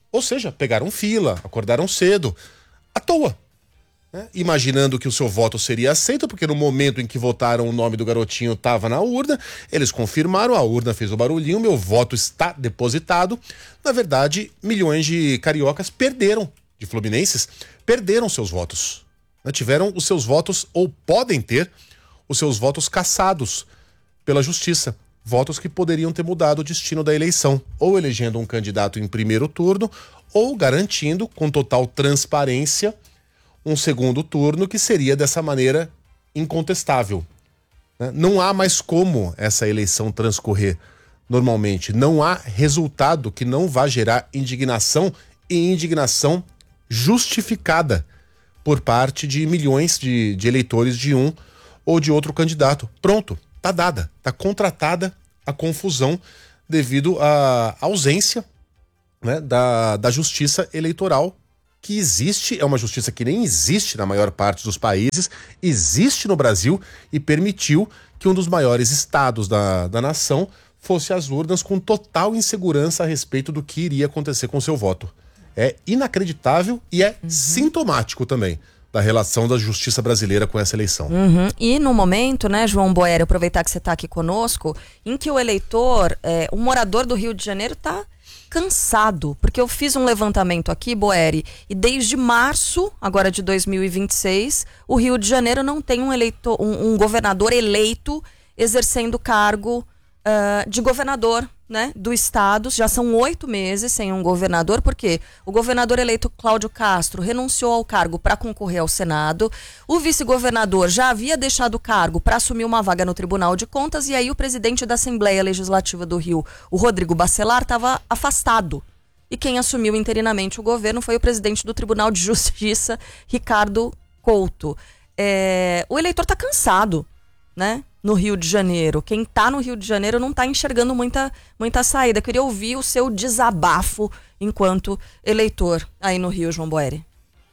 Ou seja, pegaram fila, acordaram cedo, à toa. Né? Imaginando que o seu voto seria aceito, porque no momento em que votaram o nome do garotinho estava na urna, eles confirmaram, a urna fez o barulhinho, meu voto está depositado. Na verdade, milhões de cariocas perderam, de fluminenses, perderam seus votos. Né? Tiveram os seus votos, ou podem ter, os seus votos cassados pela justiça. Votos que poderiam ter mudado o destino da eleição, ou elegendo um candidato em primeiro turno, ou garantindo, com total transparência, um segundo turno que seria dessa maneira incontestável. Né? Não há mais como essa eleição transcorrer normalmente. Não há resultado que não vá gerar indignação e indignação justificada por parte de milhões de, de eleitores de um ou de outro candidato. Pronto, tá dada, tá contratada a confusão devido à ausência, né, da, da justiça eleitoral que existe, é uma justiça que nem existe na maior parte dos países, existe no Brasil e permitiu que um dos maiores estados da, da nação fosse às urnas com total insegurança a respeito do que iria acontecer com seu voto. É inacreditável e é uhum. sintomático também da relação da justiça brasileira com essa eleição. Uhum. E no momento, né, João Boeri, aproveitar que você está aqui conosco, em que o eleitor, é, o morador do Rio de Janeiro está cansado, porque eu fiz um levantamento aqui, Boeri, e desde março, agora de dois mil e vinte e seis, o Rio de Janeiro não tem um, eleitor, um, um governador eleito exercendo o cargo uh, de governador, né, do estado. Já são oito meses sem um governador, porque o governador eleito Cláudio Castro renunciou ao cargo para concorrer ao Senado, o vice-governador já havia deixado o cargo para assumir uma vaga no Tribunal de Contas, e aí o presidente da Assembleia Legislativa do Rio, o Rodrigo Bacelar, estava afastado. E quem assumiu interinamente o governo foi o presidente do Tribunal de Justiça, Ricardo Couto. É, o eleitor está cansado, né? No Rio de Janeiro. Quem tá no Rio de Janeiro não tá enxergando muita, muita saída. Eu queria ouvir o seu desabafo enquanto eleitor aí no Rio, João Boeri.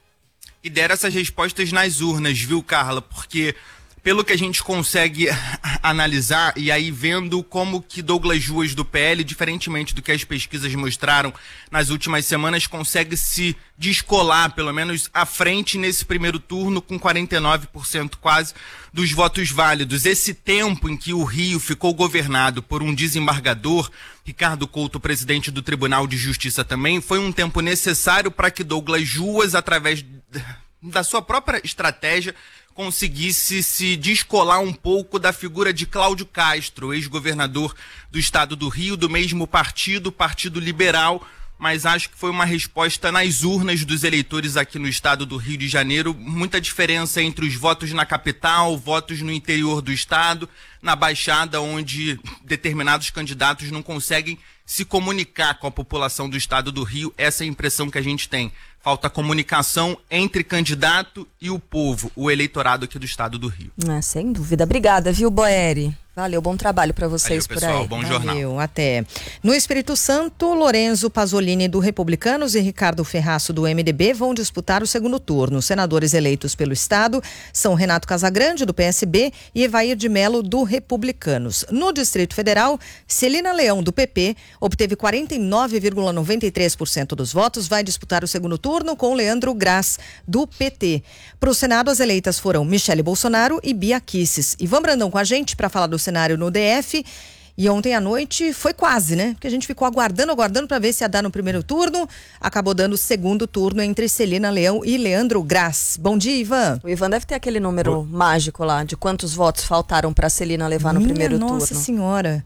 E deram essas respostas nas urnas, viu, Carla? Porque pelo que a gente consegue analisar, e aí vendo como que Douglas Ruas do P L, diferentemente do que as pesquisas mostraram nas últimas semanas, consegue se descolar, pelo menos à frente nesse primeiro turno, com quarenta e nove por cento quase dos votos válidos. Esse tempo em que o Rio ficou governado por um desembargador, Ricardo Couto, presidente do Tribunal de Justiça também, foi um tempo necessário para que Douglas Ruas, através da sua própria estratégia, conseguisse se descolar um pouco da figura de Cláudio Castro, ex-governador do estado do Rio, do mesmo partido, Partido Liberal, mas acho que foi uma resposta nas urnas dos eleitores aqui no estado do Rio de Janeiro. Muita diferença entre os votos na capital, votos no interior do estado, na Baixada, onde determinados candidatos não conseguem se comunicar com a população do estado do Rio. Essa é a impressão que a gente tem. Falta comunicação entre candidato e o povo, o eleitorado aqui do estado do Rio. É, sem dúvida. Obrigada, viu, Boeri? Valeu, bom trabalho para vocês. Valeu, pessoal, por aí. Bom Valeu, jornal. Até. No Espírito Santo, Lorenzo Pasolini do Republicanos e Ricardo Ferraço do M D B vão disputar o segundo turno. Os senadores eleitos pelo estado são Renato Casagrande do P S B e Evair de Mello do Republicanos. No Distrito Federal, Celina Leão do P P obteve quarenta e nove vírgula noventa e três por cento dos votos, vai disputar o segundo turno com Leandro Graz do P T. Para o Senado, as eleitas foram Michele Bolsonaro e Bia Kicis. Ivan Brandão com a gente para falar do cenário no D F. E ontem à noite foi quase, né? Porque a gente ficou aguardando, aguardando para ver se ia dar no primeiro turno. Acabou dando o segundo turno entre Celina Leão e Leandro Graz. Bom dia, Ivan. O Ivan deve ter aquele número Bom. mágico lá, de quantos votos faltaram para Celina levar no Minha primeiro nossa turno. Nossa Senhora.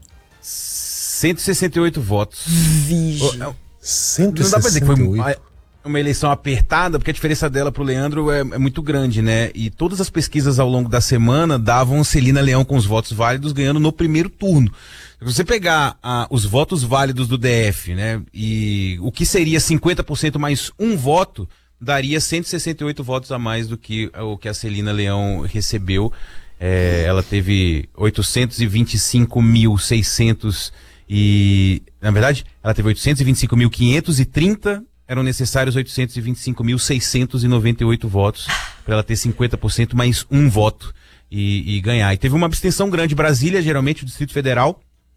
cento e sessenta e oito votos. Vixe. Não dá pra dizer que foi uma, uma eleição apertada, porque a diferença dela pro Leandro é, é muito grande, né? E todas as pesquisas ao longo da semana davam Celina Leão com os votos válidos ganhando no primeiro turno. Se você pegar ah, os votos válidos do D F, né? E o que seria cinquenta por cento mais um voto, daria cento e sessenta e oito votos a mais do que o que a Celina Leão recebeu. É, ela teve oitocentos e vinte e cinco mil seiscentos e... Na verdade, ela teve oitocentos e vinte e cinco mil quinhentos e trinta, eram necessários oitocentos e vinte e cinco mil seiscentos e noventa e oito votos para ela ter cinquenta por cento mais um voto e, e ganhar. E teve uma abstenção grande. Brasília, geralmente o Distrito Federal,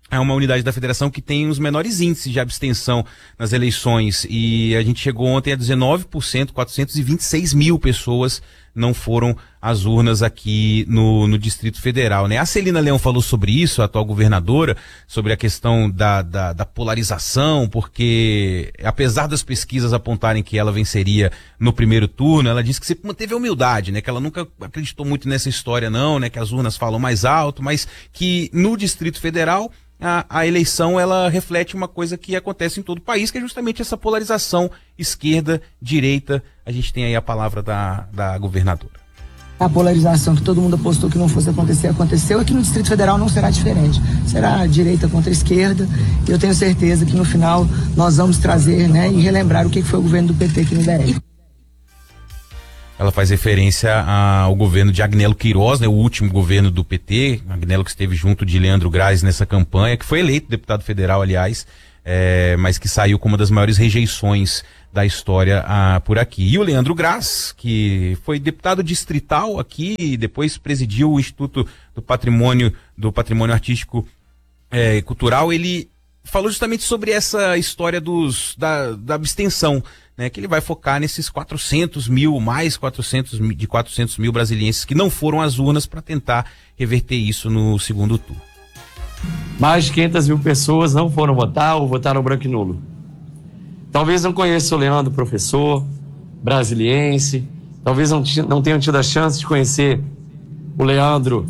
é uma unidade da federação que tem os menores índices de abstenção nas eleições, e a gente chegou ontem a dezenove por cento, quatrocentos e vinte e seis mil pessoas não foram às urnas aqui no, no Distrito Federal, né? A Celina Leão falou sobre isso, a atual governadora, sobre a questão da, da, da polarização, porque apesar das pesquisas apontarem que ela venceria no primeiro turno, ela disse que sempre manteve a humildade, né? Que ela nunca acreditou muito nessa história não, né? Que as urnas falam mais alto, mas que no Distrito Federal A, a eleição ela reflete uma coisa que acontece em todo o país, que é justamente essa polarização esquerda-direita. A gente tem aí a palavra da, da governadora. A polarização que todo mundo apostou que não fosse acontecer, aconteceu. Aqui no Distrito Federal não será diferente. Será direita contra esquerda. E eu tenho certeza que no final nós vamos trazer, né, e relembrar o que foi o governo do P T aqui no D F. Ela faz referência ao governo de Agnello Queiroz, né, o último governo do P T, Agnello que esteve junto de Leandro Graz nessa campanha, que foi eleito deputado federal, aliás, é, mas que saiu com uma das maiores rejeições da história ah, por aqui. E o Leandro Graz, que foi deputado distrital aqui e depois presidiu o Instituto do Patrimônio, do Patrimônio Artístico é, e Cultural, ele falou justamente sobre essa história dos, da, da abstenção, né, que ele vai focar nesses quatrocentos mil, mais quatrocentos, de quatrocentos mil brasilienses que não foram às urnas para tentar reverter isso no segundo turno. Mais de quinhentas mil pessoas não foram votar ou votaram branco e nulo. Talvez não conheça o Leandro, professor, brasiliense, talvez não, não tenham tido a chance de conhecer o Leandro.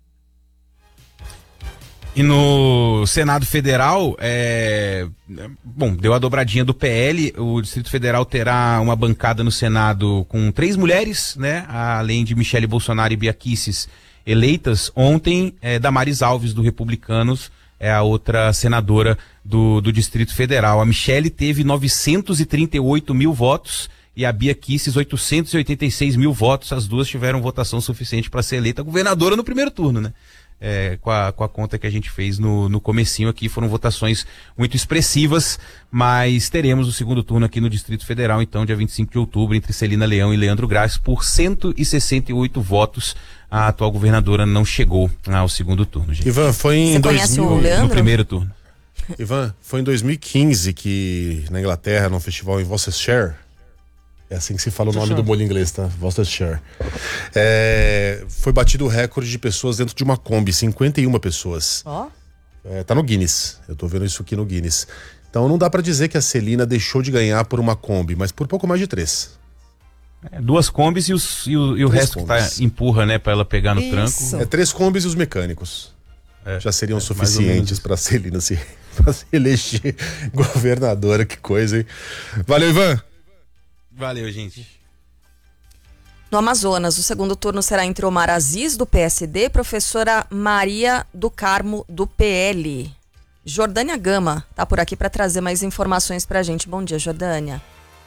E no Senado Federal, é, bom, deu a dobradinha do P L, o Distrito Federal terá uma bancada no Senado com três mulheres, né, além de Michele Bolsonaro e Bia Kicis eleitas. Ontem, é, Damares Alves, do Republicanos, é a outra senadora do, do Distrito Federal. A Michele teve novecentos e trinta e oito mil votos e a Bia Kicis oitocentos e oitenta e seis mil votos. As duas tiveram votação suficiente para ser eleita governadora no primeiro turno, né? É, com, a, com a conta que a gente fez no, no comecinho aqui, foram votações muito expressivas, mas teremos o segundo turno aqui no Distrito Federal, então, dia vinte e cinco de outubro, entre Celina Leão e Leandro Graz, por cento e sessenta e oito votos. A atual governadora não chegou ao segundo turno, gente. Ivan, foi em dois mil, no primeiro turno. Ivan, foi em dois mil e quinze que na Inglaterra, num festival em Worcestershire, é assim que se fala o nome do molho inglês, tá? Worcestershire. É, foi batido o recorde de pessoas dentro de uma Kombi, cinquenta e uma pessoas. Ó. É, tá no Guinness, eu tô vendo isso aqui no Guinness. Então não dá pra dizer que a Celina deixou de ganhar por uma Kombi, mas por pouco mais de três. É, duas Kombis e, os, e o, e o resto combis. Que tá, empurra, né, pra ela pegar no isso. tranco. É três Kombis e os mecânicos. É, já seriam é, suficientes pra Celina se, pra se eleger governadora, que coisa, hein? Valeu, Ivan! Valeu, gente. No Amazonas, o segundo turno será entre Omar Aziz, do P S D, e professora Maria do Carmo, do P L. Jordânia Gama tá por aqui para trazer mais informações pra gente. Bom dia, Jordânia.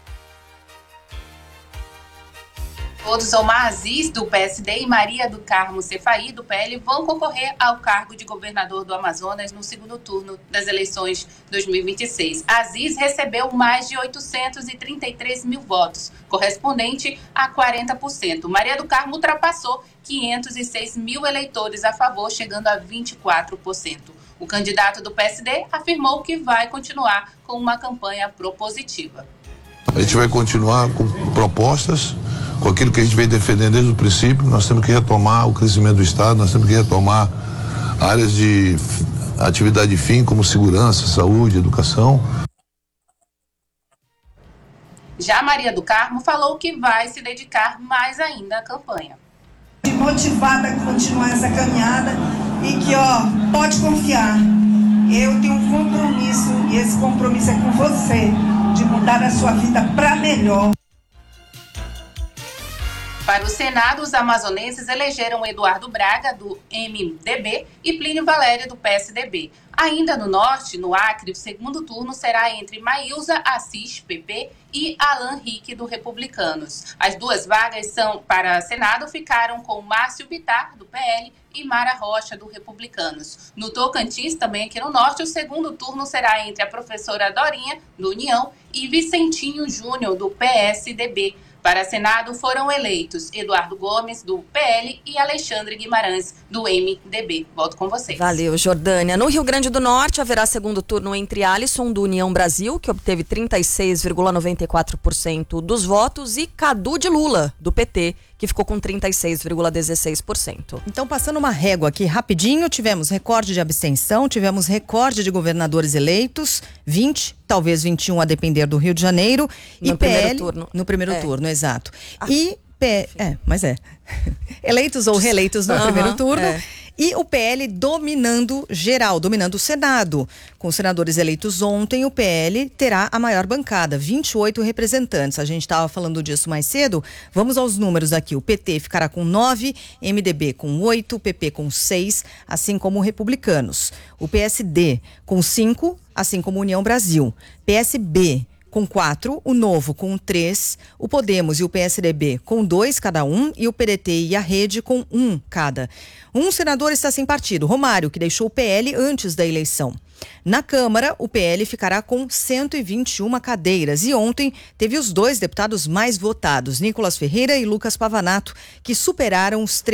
Todos, Omar Aziz, do P S D, e Maria do Carmo Cefaí, do P L, vão concorrer ao cargo de governador do Amazonas no segundo turno das eleições dois mil e vinte e seis. Aziz recebeu mais de oitocentos e trinta e três mil votos, correspondente a quarenta por cento. Maria do Carmo ultrapassou quinhentos e seis mil eleitores a favor, chegando a vinte e quatro por cento. O candidato do P S D afirmou que vai continuar com uma campanha propositiva. A gente vai continuar com propostas, com aquilo que a gente vem defendendo desde o princípio. Nós temos que retomar o crescimento do Estado, nós temos que retomar áreas de atividade fim, como segurança, saúde, educação. Já Maria do Carmo falou que vai se dedicar mais ainda à campanha. Motivada a continuar essa caminhada e que, ó, pode confiar, eu tenho um compromisso e esse compromisso é com você, de mudar a sua vida para melhor. Para o Senado, os amazonenses elegeram Eduardo Braga, do M D B, e Plínio Valério, do P S D B. Ainda no norte, no Acre, o segundo turno será entre Maílza Assis, P P, e Alan Rick, do Republicanos. As duas vagas são para Senado ficaram com Márcio Bittar, do P L, e Mara Rocha, do Republicanos. No Tocantins, também aqui no norte, o segundo turno será entre a professora Dorinha, do União, e Vicentinho Júnior, do P S D B. Para Senado foram eleitos Eduardo Gomes, do P L, e Alexandre Guimarães, do M D B. Volto com vocês. Valeu, Jordânia. No Rio Grande do Norte, haverá segundo turno entre Alisson, do União Brasil, que obteve trinta e seis vírgula noventa e quatro por cento dos votos, e Cadu de Lula, do P T, que ficou com trinta e seis vírgula dezesseis por cento. Então, passando uma régua aqui rapidinho, tivemos recorde de abstenção, tivemos recorde de governadores eleitos, vinte, talvez vinte e um a depender do Rio de Janeiro. No e primeiro P L, turno. No primeiro É. turno, exato. E P, é, mas é. Eleitos ou reeleitos no Aham, primeiro turno. é. E o P L dominando geral, dominando o Senado. Com os senadores eleitos ontem, o P L terá a maior bancada, vinte e oito representantes. A gente estava falando disso mais cedo. Vamos aos números aqui. O P T ficará com nove, M D B com oito, P P com seis, assim como Republicanos. O P S D com cinco, assim como União Brasil. P S B com quatro, o Novo com três, o Podemos e o P S D B com dois cada um e o P D T e a Rede com um cada. Um senador está sem partido, Romário, que deixou o P L antes da eleição. Na Câmara, o P L ficará com cento e vinte e uma cadeiras e ontem teve os dois deputados mais votados, Nicolas Ferreira e Lucas Pavanato, que superaram os três